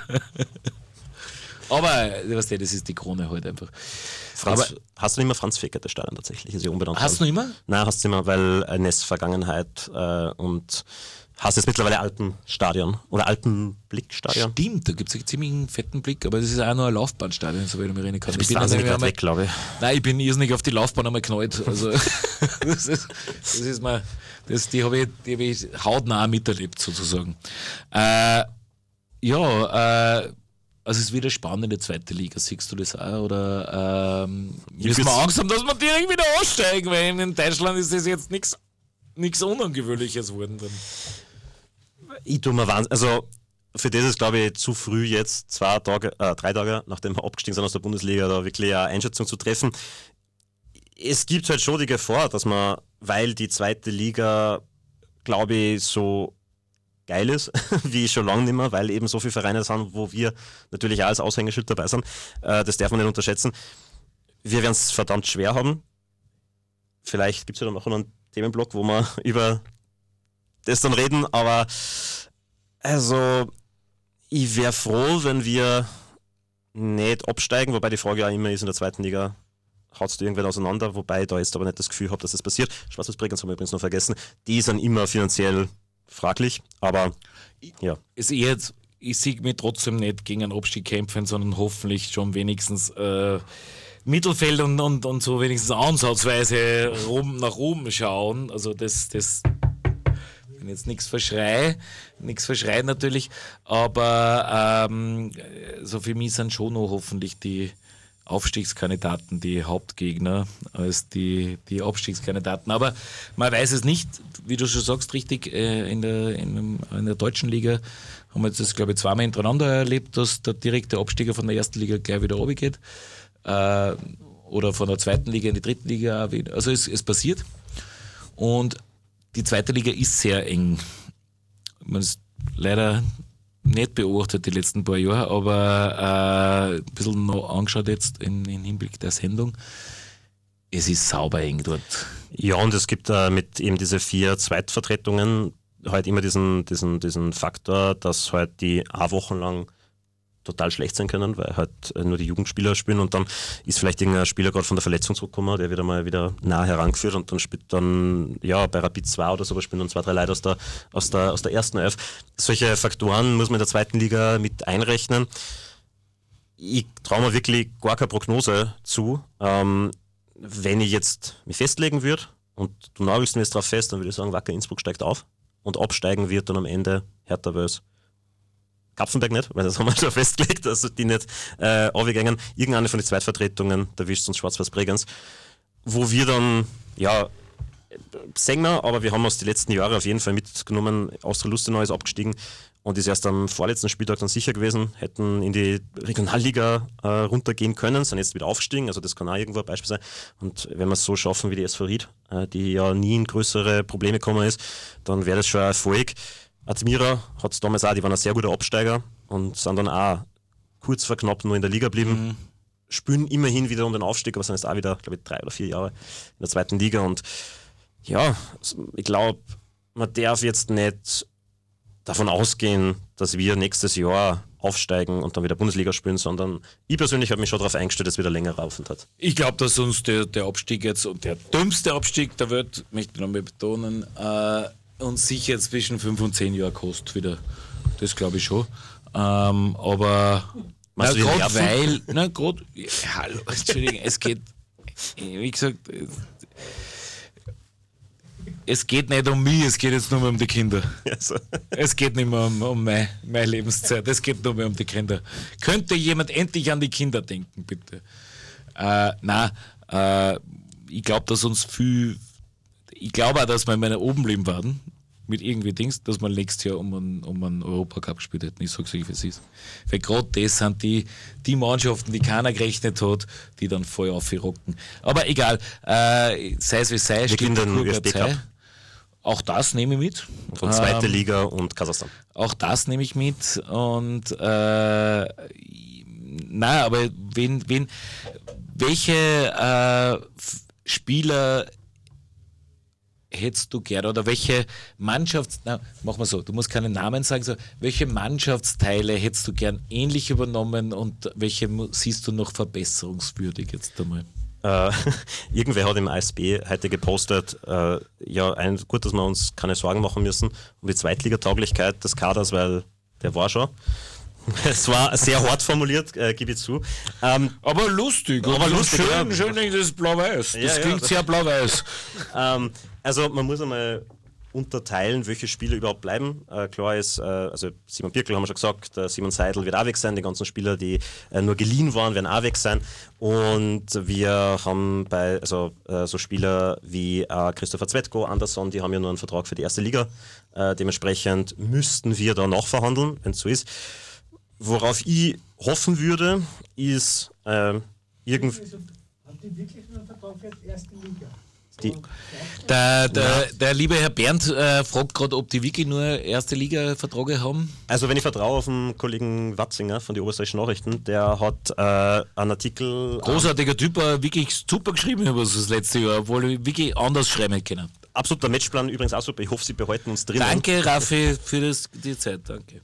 Aber, weißt du, das ist die Krone halt einfach. Hast du nicht mehr Franz Fekete Stadion tatsächlich? Ist ja unbenannt. Hast du nicht mehr? Nein, hast du nicht mehr, weil NES Vergangenheit und hast jetzt mittlerweile Altenstadion oder Altenblickstadion. Stimmt, da gibt es einen ziemlich fetten Blick, aber das ist auch nur ein Laufbahnstadion, soweit ich mich erinnern kann. Du bist wahnsinnig weit weg, glaube ich. Nein, ich bin irrsinnig auf die Laufbahn einmal geknallt. Also, die habe ich hautnah miterlebt, sozusagen. Also es ist wieder spannend in der zweiten Liga, siehst du das auch? Oder müssen wir Angst haben, dass wir direkt wieder aussteigen, weil in Deutschland ist das jetzt nichts Unangewöhnliches geworden. Ich tue mir Wahnsinn. Also für das ist, glaube ich, zu früh jetzt 3 Tage, nachdem wir abgestiegen sind aus der Bundesliga, da wirklich eine Einschätzung zu treffen. Es gibt halt schon die Gefahr, dass man, weil die zweite Liga, glaube ich, so geil ist, wie schon lange nicht mehr, weil eben so viele Vereine sind, wo wir natürlich auch als Aushängeschild dabei sind. Das darf man nicht unterschätzen. Wir werden es verdammt schwer haben. Vielleicht gibt es ja dann noch einen Themenblock, wo wir über das dann reden, aber also ich wäre froh, wenn wir nicht absteigen, wobei die Frage auch immer ist, in der zweiten Liga haut du irgendwann auseinander, wobei ich da jetzt aber nicht das Gefühl habe, dass das passiert. Schwarzwald-Bregenz haben wir übrigens noch vergessen, die sind immer finanziell fraglich, aber ja. Ich sehe mich trotzdem nicht gegen einen Abstieg kämpfen, sondern hoffentlich schon wenigstens Mittelfeld und so wenigstens ansatzweise nach oben schauen. Also das wenn jetzt nichts verschreit natürlich, aber so für mich sind schon noch hoffentlich die Aufstiegskandidaten die Hauptgegner als die Abstiegskandidaten. Aber man weiß es nicht, wie du schon sagst, richtig, in der deutschen Liga haben wir jetzt das, glaube ich, zweimal hintereinander erlebt, dass der direkte Abstieger von der ersten Liga gleich wieder runtergeht. Oder von der zweiten Liga in die dritte Liga auch wieder. Also es passiert. Und die zweite Liga ist sehr eng. Man ist leider nicht beobachtet die letzten paar Jahre, aber ein bisschen noch angeschaut jetzt im Hinblick der Sendung. Es ist sauber eng dort. Ja, und es gibt mit eben diese 4 Zweitvertretungen halt immer diesen Faktor, dass halt die auch wochenlang total schlecht sein können, weil halt nur die Jugendspieler spielen und dann ist vielleicht irgendein Spieler gerade von der Verletzung zurückgekommen, der wird einmal wieder nah herangeführt und dann spielt dann, ja, bei Rapid 2 oder so, spielen dann 2, 3 Leute aus der ersten Elf. Solche Faktoren muss man in der zweiten Liga mit einrechnen. Ich traue mir wirklich gar keine Prognose zu. Wenn ich jetzt mich festlegen würde und du nagelst mir jetzt drauf fest, dann würde ich sagen, Wacker Innsbruck steigt auf und absteigen wird dann am Ende Hertha Wels. Kapfenberg nicht, weil das haben wir schon festgelegt, also die nicht runtergehen. Irgendeine von den Zweitvertretungen, da wischt uns Schwarz-Weiß Bregenz, wo wir dann, ja, sehen wir, aber wir haben uns die letzten Jahre auf jeden Fall mitgenommen. Austria Lustenau ist abgestiegen und ist erst am vorletzten Spieltag dann sicher gewesen, hätten in die Regionalliga runtergehen können, sind jetzt wieder aufgestiegen, also das kann auch irgendwo ein Beispiel sein. Und wenn wir es so schaffen wie die SV Ried, die ja nie in größere Probleme gekommen ist, dann wäre das schon ein Erfolg. Admira hat es damals auch, die waren ein sehr guter Absteiger und sind dann auch kurz vor knapp nur in der Liga geblieben. Spielen immerhin wieder um den Aufstieg, aber sind jetzt auch wieder, glaube ich, 3 oder 4 Jahre in der zweiten Liga. Und ja, ich glaube, man darf jetzt nicht davon ausgehen, dass wir nächstes Jahr aufsteigen und dann wieder Bundesliga spielen, sondern ich persönlich habe mich schon darauf eingestellt, dass wieder länger laufend hat. Ich glaube, dass uns der Abstieg jetzt und der dümmste Abstieg der Welt, möchte ich nochmal betonen, uns sicher zwischen 5 und 10 Jahren kostet wieder. Das glaube ich schon. Aber gerade weil, hallo, Entschuldigung, es geht, wie gesagt, es geht nicht um mich, es geht jetzt nur mehr um die Kinder. Also. Es geht nicht mehr um meine Lebenszeit, es geht nur mehr um die Kinder. Könnte jemand endlich an die Kinder denken, bitte? Ich glaube, dass uns ich glaube auch, dass wir mal oben bleiben werden, mit irgendwie Dings, dass wir nächstes Jahr um einen Europacup gespielt hätten. Ich sag's euch, wie es ist. Weil gerade das sind die Mannschaften, die keiner gerechnet hat, die dann voll aufrocken. Aber egal, sei es wie sei, steht den ÖFB-Cup. Auch das nehme ich mit. Von zweite Liga und Kasachstan. Auch das nehme ich mit. Und aber welche Spieler hättest du gerne oder welche machen wir so, du musst keine Namen sagen, so, welche Mannschaftsteile hättest du gern ähnlich übernommen und welche siehst du noch verbesserungswürdig jetzt einmal? Irgendwer hat im ASB heute gepostet, gut, dass wir uns keine Sorgen machen müssen um die Zweitligatauglichkeit des Kaders, weil der war schon. Es war sehr hart formuliert, gebe ich zu. Aber lustig. Schön, das Blau-Weiß. Das klingt sehr blau-weiß. Also man muss einmal unterteilen, welche Spieler überhaupt bleiben. Klar ist, also Simon Birkel haben wir schon gesagt, Simon Seidel wird auch weg sein, die ganzen Spieler, die nur geliehen waren, werden auch weg sein. Und wir haben so Spieler wie Christopher Zvetko, Andersson, die haben ja nur einen Vertrag für die erste Liga. Dementsprechend müssten wir da nachverhandeln, wenn es so ist. Worauf ich hoffen würde, ist irgendwie... Habt ihr wirklich nur einen Vertrag für die erste Liga? Der liebe Herr Bernd fragt gerade, ob die wirklich nur erste Liga-Verträge haben. Also wenn ich vertraue auf den Kollegen Watzinger von den Oberösterreichischen Nachrichten, der hat einen Artikel... Großartiger Typ, wirklich super geschrieben über das letzte Jahr, obwohl ich wirklich anders schreiben können. Absolut, der Matchplan übrigens auch super. Ich hoffe, Sie behalten uns drin. Danke, Raffi, für die Zeit. Danke.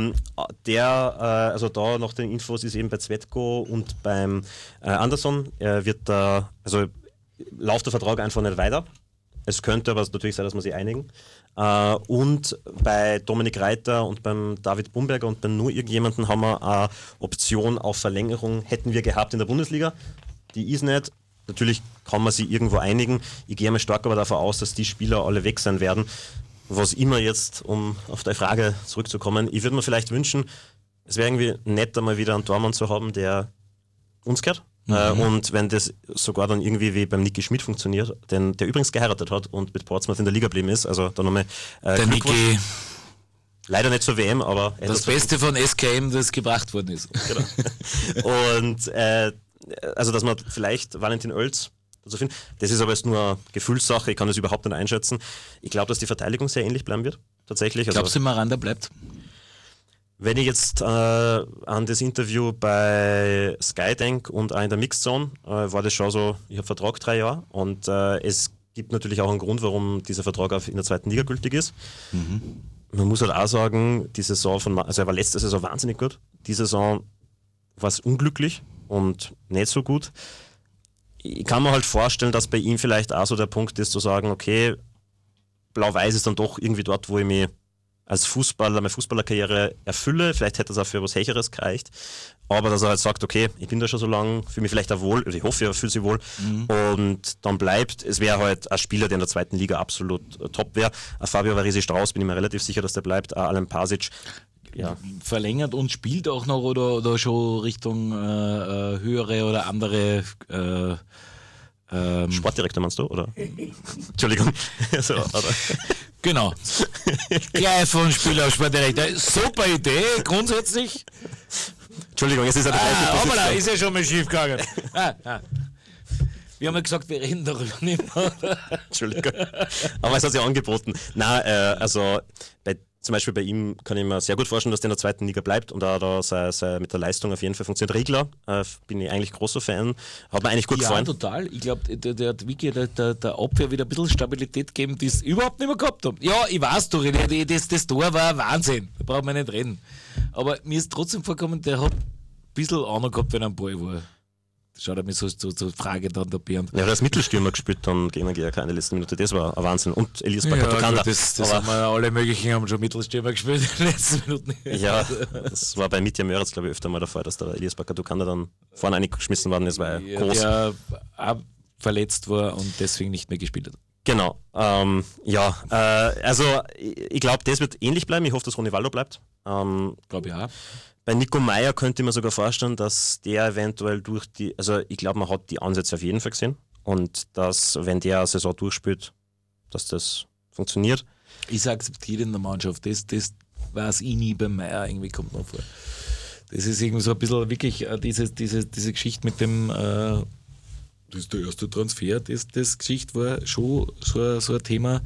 Also da nach den Infos ist eben bei Zvetko und beim Andersson wird da, also läuft der Vertrag einfach nicht weiter. Es könnte aber natürlich sein, dass wir sich einigen. Und bei Dominik Reiter und beim David Bumberger und bei nur irgendjemanden haben wir eine Option auf Verlängerung, hätten wir gehabt in der Bundesliga. Die ist nicht. Natürlich kann man sich irgendwo einigen. Ich gehe mal stark aber davon aus, dass die Spieler alle weg sein werden. was immer jetzt, um auf deine Frage zurückzukommen, ich würde mir vielleicht wünschen, es wäre irgendwie nett, einmal wieder einen Tormann zu haben, der uns gehört. Und wenn das sogar dann irgendwie wie beim Niki Schmidt funktioniert, der übrigens geheiratet hat und mit Portsmouth in der Liga geblieben ist, also da nochmal Der Niki, leider nicht zur WM, aber das Beste von SKM, das gebracht worden ist. Genau. Und also, dass man vielleicht Valentin Oelz dazu findet, das ist aber jetzt nur eine Gefühlssache, ich kann das überhaupt nicht einschätzen. Ich glaube, dass die Verteidigung sehr ähnlich bleiben wird, tatsächlich. Glaubst du, Miranda bleibt? Wenn ich jetzt an das Interview bei Sky denke und auch in der Mixzone, war das schon so, ich habe Vertrag 3 Jahre und es gibt natürlich auch einen Grund, warum dieser Vertrag in der zweiten Liga gültig ist. Man muss halt auch sagen, die Saison also er war letzte Saison wahnsinnig gut, die Saison war es unglücklich und nicht so gut. Ich kann mir halt vorstellen, dass bei ihm vielleicht auch so der Punkt ist, zu sagen, okay, Blau-Weiß ist dann doch irgendwie dort, wo ich mich als Fußballer, meine Fußballerkarriere erfülle. Vielleicht hätte das auch für was Hecheres gereicht. Aber dass er halt sagt, okay, ich bin da schon so lange, fühle mich vielleicht auch wohl, oder ich hoffe, er fühlt sich wohl. Und dann bleibt, es wäre halt ein Spieler, der in der zweiten Liga absolut top wäre. Fabio Varese Strauß, bin ich mir relativ sicher, dass der bleibt. Alan Pasic, ja. Verlängert und spielt auch noch oder schon Richtung höhere oder andere Sportdirektor meinst du, oder? Entschuldigung. So, oder? Genau. Gleich von Spieler auf Sportdirektor. Super Idee, grundsätzlich. Entschuldigung, es ist ja aber da ist ja schon mal schief gegangen. Wir haben ja gesagt, wir reden darüber nicht mehr. Entschuldigung. Aber es hat sich angeboten. Nein, also zum Beispiel bei ihm kann ich mir sehr gut vorstellen, dass der in der zweiten Liga bleibt und auch da mit der Leistung auf jeden Fall funktioniert. Regler, bin ich eigentlich großer Fan, hat mir eigentlich gut gefallen. Ja, total. Ich glaube, der hat wirklich der Abwehr wieder ein bisschen Stabilität gegeben, die es überhaupt nicht mehr gehabt haben. Ja, ich weiß doch, das Tor war ein Wahnsinn, da braucht man nicht reden. Aber mir ist trotzdem vorgekommen, der hat ein bisschen Ahnung gehabt, wenn er am Ball war. Schaut er mich so Frage dann der Bernd. Ja, er hat als Mittelstürmer gespielt dann gegen GRK in der letzten Minute, das war ein Wahnsinn. Und Elias Bakatokanda. Das haben wir alle möglichen, haben schon Mittelstürmer gespielt in den letzten Minuten. Ja, das war bei Mitja Möritz, glaube ich, öfter mal der Fall, dass der Elias Bakatokanda dann vorne eingeschmissen worden ist, weil er groß. Der auch verletzt war und deswegen nicht mehr gespielt hat. Genau, also ich glaube, das wird ähnlich bleiben. Ich hoffe, dass Ronaldo bleibt. Glaube ich auch. Bei Nico Meyer könnte ich mir sogar vorstellen, dass der eventuell also ich glaube, man hat die Ansätze auf jeden Fall gesehen und dass, wenn der eine Saison durchspielt, dass das funktioniert. Ich akzeptiere in der Mannschaft, das weiß ich nie bei Meyer, irgendwie kommt noch vor. Das ist irgendwie so ein bisschen wirklich diese Geschichte mit dem, das ist der erste Transfer, das Geschichte war schon so ein Thema,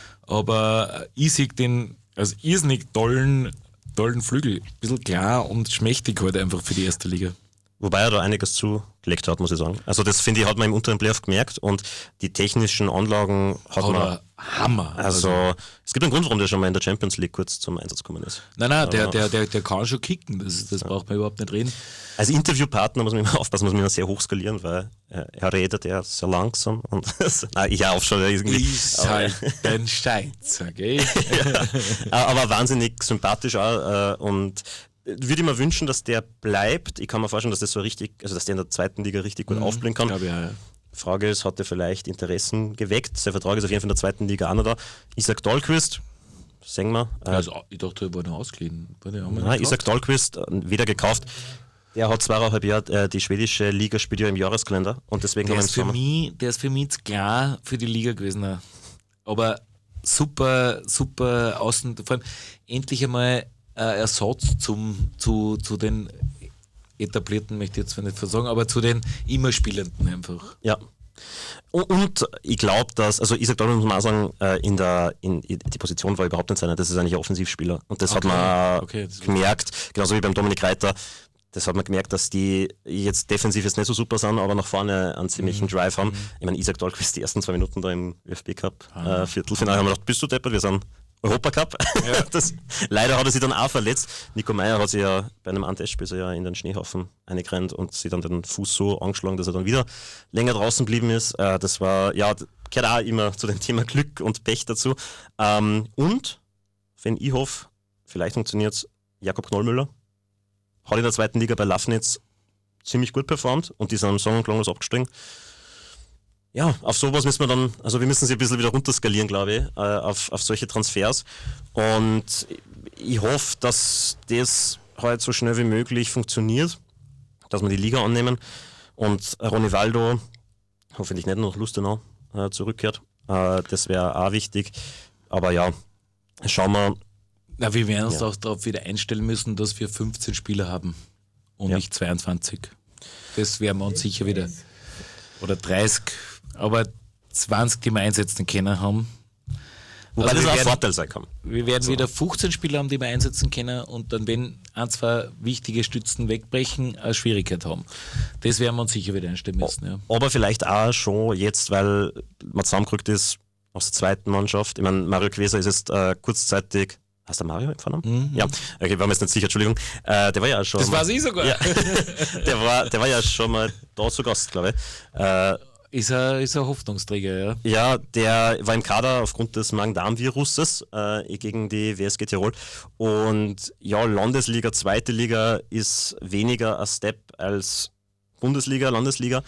aber ich sehe den als irrsinnig tollen Flügel, ein bisschen klar und schmächtig halt einfach für die erste Liga. Wobei er da einiges zugelegt hat, muss ich sagen. Also das finde ich, hat man im unteren Playoff gemerkt und die technischen Anlagen hat man... Hammer. Also es gibt einen Grund, warum der schon mal in der Champions League kurz zum Einsatz gekommen ist. Nein, der kann schon kicken, das braucht man überhaupt nicht reden. Als Interviewpartner muss man immer aufpassen, muss man immer sehr hoch skalieren, weil er redet ja sehr langsam und ich auch schon irgendwie. Ist halt ein Steinzer, gell? Ja, aber wahnsinnig sympathisch auch und würde ich mir wünschen, dass der bleibt. Ich kann mir vorstellen, dass das so richtig, also dass der in der zweiten Liga richtig gut aufblühen kann. Glaube ich auch, ja. Frage ist, hat er vielleicht Interessen geweckt? Sein Vertrag ist auf jeden Fall in der zweiten Liga auch noch da. Isaac Dahlquist, sehen wir. Also ich dachte, er war noch ausgeliehen. Nein, Isaac Dahlquist, weder gekauft. Der hat 2,5 Jahre die schwedische Liga spielt ja im Jahreskalender und deswegen der ist für mich jetzt klar für die Liga gewesen. Aber super außen, vor allem endlich einmal Ersatz zu den etablierten, möchte ich jetzt nicht versagen, aber zu den immer Spielenden einfach. Ja. Und ich glaube, dass, also Isaac Dahlquist muss man auch sagen, die Position war überhaupt nicht seine, das ist eigentlich ein Offensivspieler. Und das hat man gemerkt, genauso wie beim Dominik Reiter, das hat man gemerkt, dass die jetzt defensiv jetzt nicht so super sind, aber nach vorne einen ziemlichen Drive haben. Ich meine, Isaac Dahlquist die ersten 2 Minuten da im ÖFB-Cup, Viertelfinale, haben wir gedacht, bist du deppert, wir sind Europacup. Ja. Leider hat er sich dann auch verletzt. Nico Meyer hat sich ja bei einem Testspiel so ja in den Schneehaufen eingerannt und sich dann den Fuß so angeschlagen, dass er dann wieder länger draußen geblieben ist. Das war, ja, gehört auch immer zu dem Thema Glück und Pech dazu. Und, wenn ich hoffe, vielleicht funktioniert es, Jakob Knollmüller hat in der zweiten Liga bei Lafnitz ziemlich gut performt und die sind am Song und klanglos abgestiegen. ja, auf sowas müssen wir dann, also wir müssen sie ein bisschen wieder runterskalieren, glaube ich, auf solche Transfers. Und ich hoffe, dass das halt so schnell wie möglich funktioniert, dass wir die Liga annehmen und Ronivaldo hoffentlich nicht noch Lustenau zurückkehrt. Das wäre auch wichtig. Aber ja, schauen wir. Na, wir werden uns auch darauf wieder einstellen müssen, dass wir 15 Spieler haben und nicht 22. Das werden wir uns sicher wieder. Oder 30, aber 20, die wir einsetzen können haben. Wobei Also das auch ein Vorteil sein kann. Wir werden wieder 15 Spieler haben, die wir einsetzen können und dann, wenn ein, zwei wichtige Stützen wegbrechen, eine Schwierigkeit haben. Das werden wir uns sicher wieder einstellen müssen. Ja. Aber vielleicht auch schon jetzt, weil man zusammengerückt ist aus der zweiten Mannschaft. Ich meine, Mario Queser ist jetzt kurzzeitig. Heißt der Mario im Vornamen? Ja, okay, war mir jetzt nicht sicher, Entschuldigung. Der war ja auch schon. Das weiß ich sogar. Ja. der war ja schon mal da zu Gast, glaube ich. Ist ein Hoffnungsträger, ja. Ja, der war im Kader aufgrund des Magen-Darm-Viruses gegen die WSG Tirol. Und ja, Landesliga, zweite Liga ist weniger ein Step als Bundesliga, Landesliga.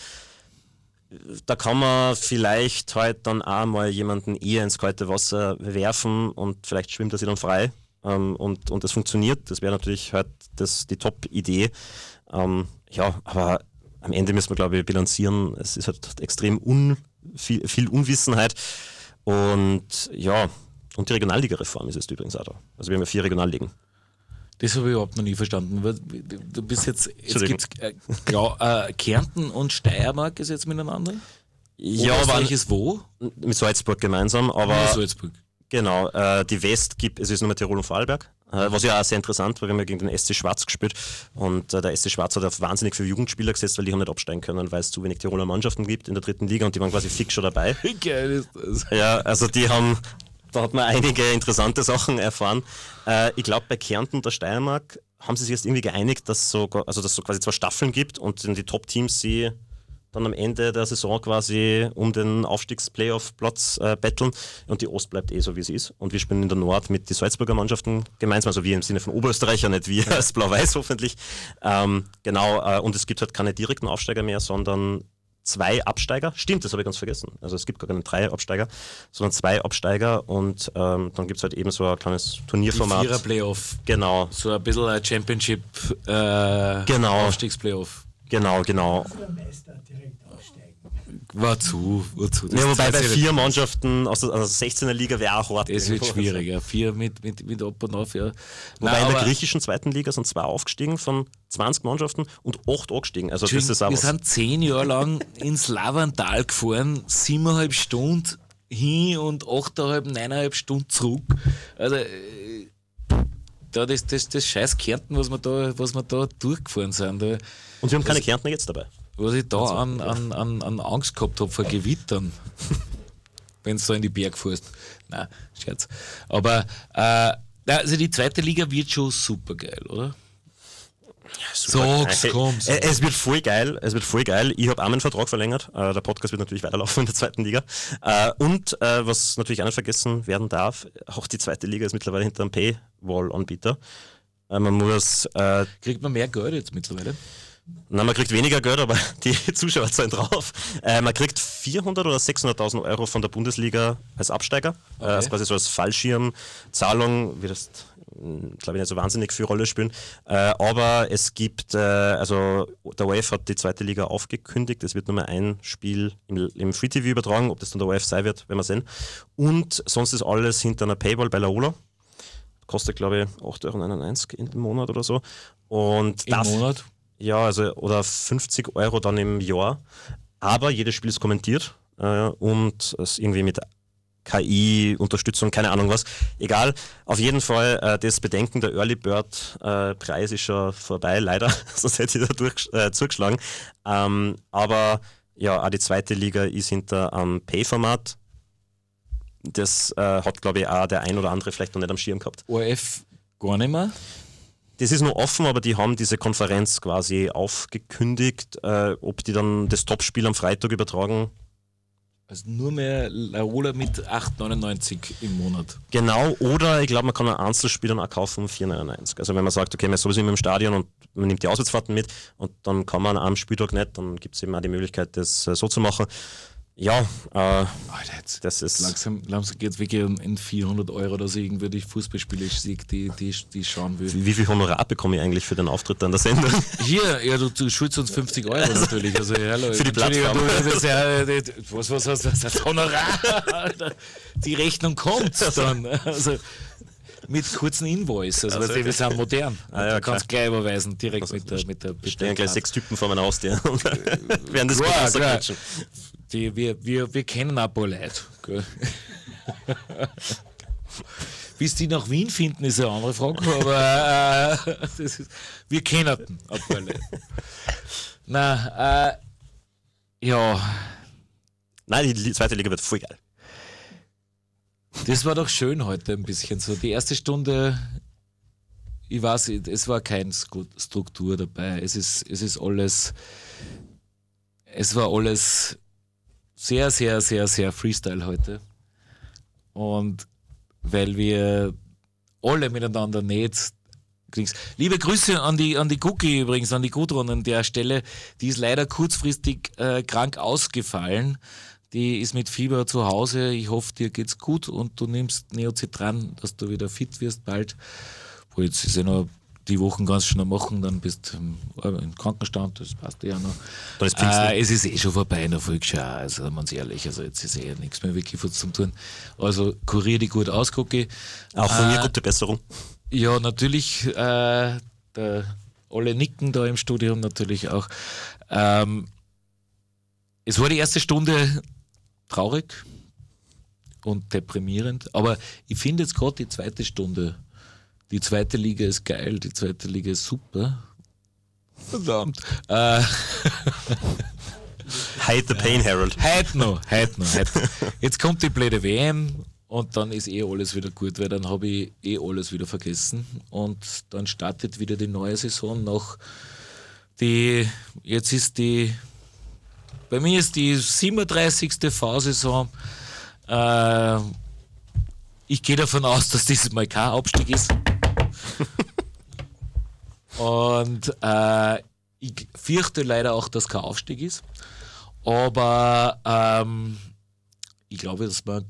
Da kann man vielleicht halt dann auch mal jemanden eher ins kalte Wasser werfen und vielleicht schwimmt er sich dann frei und das funktioniert. Das wäre natürlich halt die Top-Idee. Ja, aber am Ende müssen wir, glaube ich, bilanzieren. Es ist halt extrem viel Unwissenheit. Und ja, und die Regionalliga-Reform ist jetzt übrigens auch da. Also wir haben ja 4 Regionalligen. Das habe ich überhaupt noch nie verstanden. Du bist jetzt gibt's Kärnten und Steiermark ist jetzt miteinander? Ja, aber aber ist wo? mit Salzburg gemeinsam. Aber Nur Salzburg. genau, die West es ist nur mit Tirol und Vorarlberg. Was ja auch sehr interessant war, wir haben ja gegen den SC Schwarz gespielt und der SC Schwarz hat auf wahnsinnig viele Jugendspieler gesetzt, weil die haben nicht absteigen können, weil es zu wenig Tiroler Mannschaften gibt in der 3. Liga und die waren quasi fix schon dabei. Wie geil ist das? Ja, also da hat man einige interessante Sachen erfahren. Ich glaube, bei Kärnten und der Steiermark haben sie sich jetzt irgendwie geeinigt, dass so quasi 2 Staffeln gibt und die Top-Teams sie dann am Ende der Saison quasi um den Aufstiegs-Playoff-Platz betteln und die Ost bleibt so, wie sie ist. Und wir spielen in der Nord mit den Salzburger Mannschaften gemeinsam, also wir im Sinne von Oberösterreicher, nicht wir als Blau-Weiß hoffentlich. Genau, und es gibt halt keine direkten Aufsteiger mehr, sondern 2 Absteiger. Stimmt, das habe ich ganz vergessen. Also es gibt gar keine 3 Absteiger, sondern 2 Absteiger und dann gibt es halt eben so ein kleines Turnierformat. 4er-Playoff. Genau. So ein bisschen ein Championship Genau. Aufstiegsplayoff. Genau. Unsere Meister direkt aufsteigen. Wozu? Ja, wobei bei 4 Mannschaften aus der 16er Liga wäre auch hart. Es wird schwieriger. 4 mit Ab und Auf, ja. Wobei in der griechischen 2. Liga sind 2 aufgestiegen von 20 Mannschaften und 8 angestiegen. Also das ist auch wir was. sind 10 Jahre lang ins Lavantal gefahren, 7,5 Stunden hin und 8,5, 9,5 Stunden zurück. Also das scheiß Kärnten, was wir da durchgefahren sind. Da, Und wir haben keine Kärntner jetzt dabei. was ich da an Angst gehabt habe vor Gewittern, wenn du da in die Berg fährst. Nein, Scherz. Aber also die 2. Liga wird schon super geil, oder? Sag's, komm's. Es wird voll geil. Ich habe auch meinen Vertrag verlängert. Der Podcast wird natürlich weiterlaufen in der 2. Liga. Und was natürlich auch nicht vergessen werden darf, auch die 2. Liga ist mittlerweile hinter einem Paywall-Anbieter. Man muss... Kriegt man mehr Geld jetzt mittlerweile? Nein, man kriegt weniger Geld, aber die Zuschauer zahlen drauf. Man kriegt 400.000 oder 600.000 Euro von der Bundesliga als Absteiger. Okay. Also quasi so als Fallschirmzahlung, wie das, glaube ich, nicht so wahnsinnig viel Rolle spielen. Aber es gibt, also der ORF hat die 2. Liga aufgekündigt. Es wird nur mal ein Spiel im Free TV übertragen, ob das dann der ORF sein wird, werden wir sehen. Und sonst ist alles hinter einer Paywall bei Laola. Kostet, glaube ich, 8,99 € im Monat oder so. Und Im Monat? Ja, also oder 50 Euro dann im Jahr. Aber jedes Spiel ist kommentiert und es irgendwie mit KI-Unterstützung, keine Ahnung was. Egal, auf jeden Fall das Bedenken, der Early Bird Preis ist schon vorbei, leider, sonst hätte ich da zugeschlagen. Aber ja, auch die 2. Liga ist hinter am Pay-Format. Das hat, glaube ich, auch der ein oder andere vielleicht noch nicht am Schirm gehabt. ORF gar nicht mehr? Das ist noch offen, aber die haben diese Konferenz quasi aufgekündigt, ob die dann das Topspiel am Freitag übertragen. Also nur mehr Laola mit 8,99 im Monat. Genau, oder ich glaube, man kann ein Einzelspiel dann auch kaufen um 4,99. Also wenn man sagt, okay, man ist sowieso immer im Stadion und man nimmt die Auswärtsfahrten mit und dann kann man am Spieltag nicht, dann gibt es eben auch die Möglichkeit, das so zu machen. Ja, Alter, jetzt das ist. langsam geht es wirklich in 400 Euro, dass ich irgendwie die Fußballspiele sehe, die schauen will. Wie viel Honorar bekomme ich eigentlich für den Auftritt an der Sendung? Hier, ja, du schuldest uns 50 Euro natürlich. Also, hallo, Für die Plattform. Was hast du? Das Honorar? Alter, die Rechnung kommt dann. Also, mit kurzen Invoice. Also, wir sind modern. Ja, du kannst gleich überweisen, direkt mit der Stehen gleich 6 Typen vor meinem Haustür und werden das Klar, gut klar. ausquetschen. Wir kennen ein paar Leute. Gell? Bis die nach Wien finden, ist eine andere Frage, aber wir kennen ein paar Leute. Na, ja, Nein, die zweite Liga wird voll geil. das war doch schön heute ein bisschen so. Die erste Stunde, ich weiß, es war keine Struktur dabei. Es war alles sehr, sehr, sehr, sehr Freestyle heute. Und weil wir alle miteinander nicht. Liebe Grüße an die Cookie übrigens, an die Gudrun an der Stelle. Die ist leider kurzfristig krank ausgefallen. Die ist mit Fieber zu Hause. Ich hoffe, dir geht's gut und du nimmst Neocitran, dass du wieder fit wirst bald. Wo jetzt ist ja noch die Wochen ganz schnell machen, dann bist du im Krankenstand, das passt ja noch. Dann ist Pfingsten. Es ist eh schon vorbei in der Volksschau, also man ist ehrlich, also jetzt ist eh nichts mehr wirklich was zum tun. Also kurier die gut aus, Cookie. Auch von mir gute Besserung. Ja, natürlich, alle nicken da im Studium natürlich auch. Es war die erste Stunde traurig und deprimierend, aber ich finde jetzt gerade die zweite Stunde, die zweite Liga ist geil, die zweite Liga ist super. Verdammt. Hide the pain, Harold. Heute noch. Jetzt kommt die blöde WM und dann ist eh alles wieder gut, weil dann habe ich eh alles wieder vergessen und dann startet wieder die neue Saison noch. Bei mir ist die 37. V-Saison. Ich gehe davon aus, dass dieses Mal kein Abstieg ist. Und ich fürchte leider auch, dass kein Aufstieg ist. Aber ich glaube, dass wir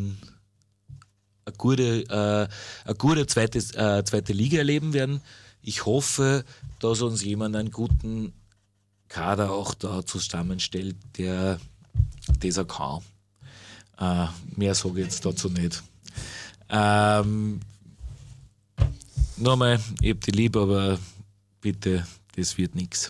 eine gute zweite Liga erleben werden. Ich hoffe, dass uns jemand einen guten Kader auch da zusammenstellt, der das auch kann. Mehr sage ich jetzt dazu nicht. Nochmal, ich hab die lieb, aber bitte, das wird nichts.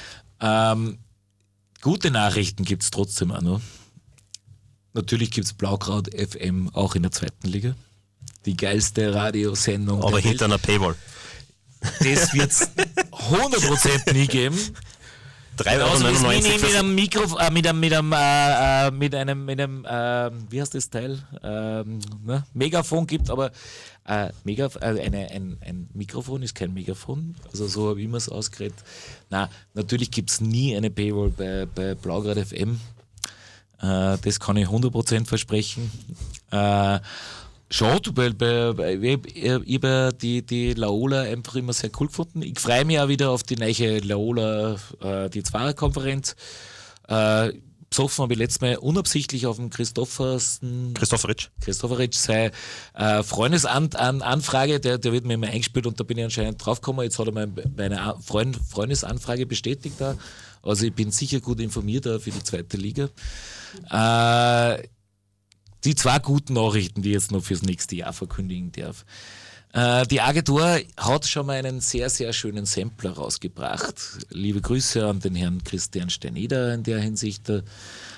Gute Nachrichten gibt es trotzdem auch noch. Natürlich gibt es Blaukraut FM auch in der zweiten Liga. Die geilste Radiosendung. Aber hinter einer Paywall. Das wird es 100% nie geben. 3,99 Genauso mit einem Mikro, mit einem, wie heißt das Teil? Megafon gibt, aber ein Mikrofon ist kein Megafon, also so habe ich mir es ausgeredet. Nein, natürlich gibt es nie eine Paywall bei Blaugrad FM. Das kann ich 100% versprechen. Schade, weil ich habe die Laola einfach immer sehr cool gefunden. Ich freue mich auch wieder auf die neue Laola, die Zweierkonferenz. Besoffen habe ich letztes Mal unabsichtlich auf dem Christopheritsch seine Freundesanfrage, der wird mir immer eingespielt und da bin ich anscheinend draufgekommen. Jetzt hat er meine Freundesanfrage bestätigt da. Also ich bin sicher gut informiert da für die zweite Liga. Die zwei guten Nachrichten, die ich jetzt noch fürs nächste Jahr verkündigen darf. Die Agentur hat schon mal einen sehr, sehr schönen Sampler rausgebracht. Liebe Grüße an den Herrn Christian Steineder in der Hinsicht. Und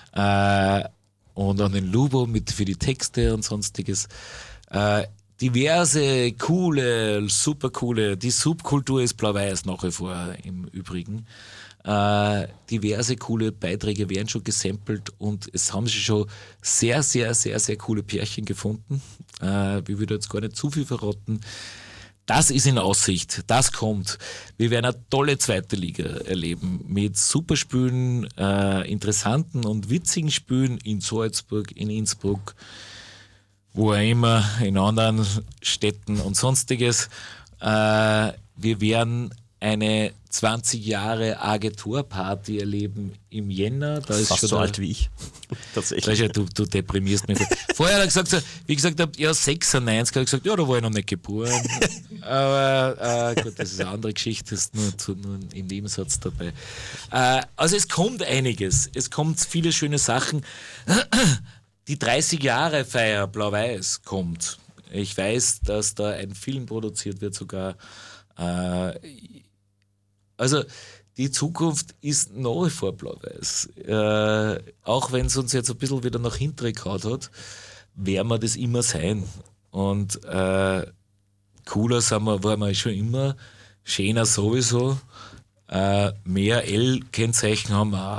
an den Lubo für die Texte und sonstiges. Diverse, coole, super coole, die Subkultur ist blau-weiß nach wie vor im Übrigen. Diverse coole Beiträge werden schon gesampelt und es haben sich schon sehr, sehr, sehr, sehr coole Pärchen gefunden. Wir würden jetzt gar nicht zu viel verraten. Das ist in Aussicht, das kommt. Wir werden eine tolle zweite Liga erleben mit super Spielen, interessanten und witzigen Spielen in Salzburg, in Innsbruck, wo auch immer, in anderen Städten und sonstiges. Wir werden eine 20 Jahre Agenturparty erleben im Jänner. Da ist Fast schon so alt wie ich. Tatsächlich. Du deprimierst mich. Vorher hat er gesagt, so, wie ich gesagt habe, ja 96, hat er gesagt, ja, da war ich noch nicht geboren. Aber gut, das ist eine andere Geschichte, das ist nur im Nebensatz dabei. Also es kommt einiges, es kommt viele schöne Sachen. Die 30-Jahre-Feier Blau-Weiß kommt. Ich weiß, dass da ein Film produziert wird sogar. Also die Zukunft ist nach wie vor blau-weiß. Auch wenn es uns jetzt ein bisschen wieder nach hinten gehauen hat, werden wir das immer sein. Und cooler waren wir schon immer, schöner sowieso. Mehr L-Kennzeichen haben wir auch.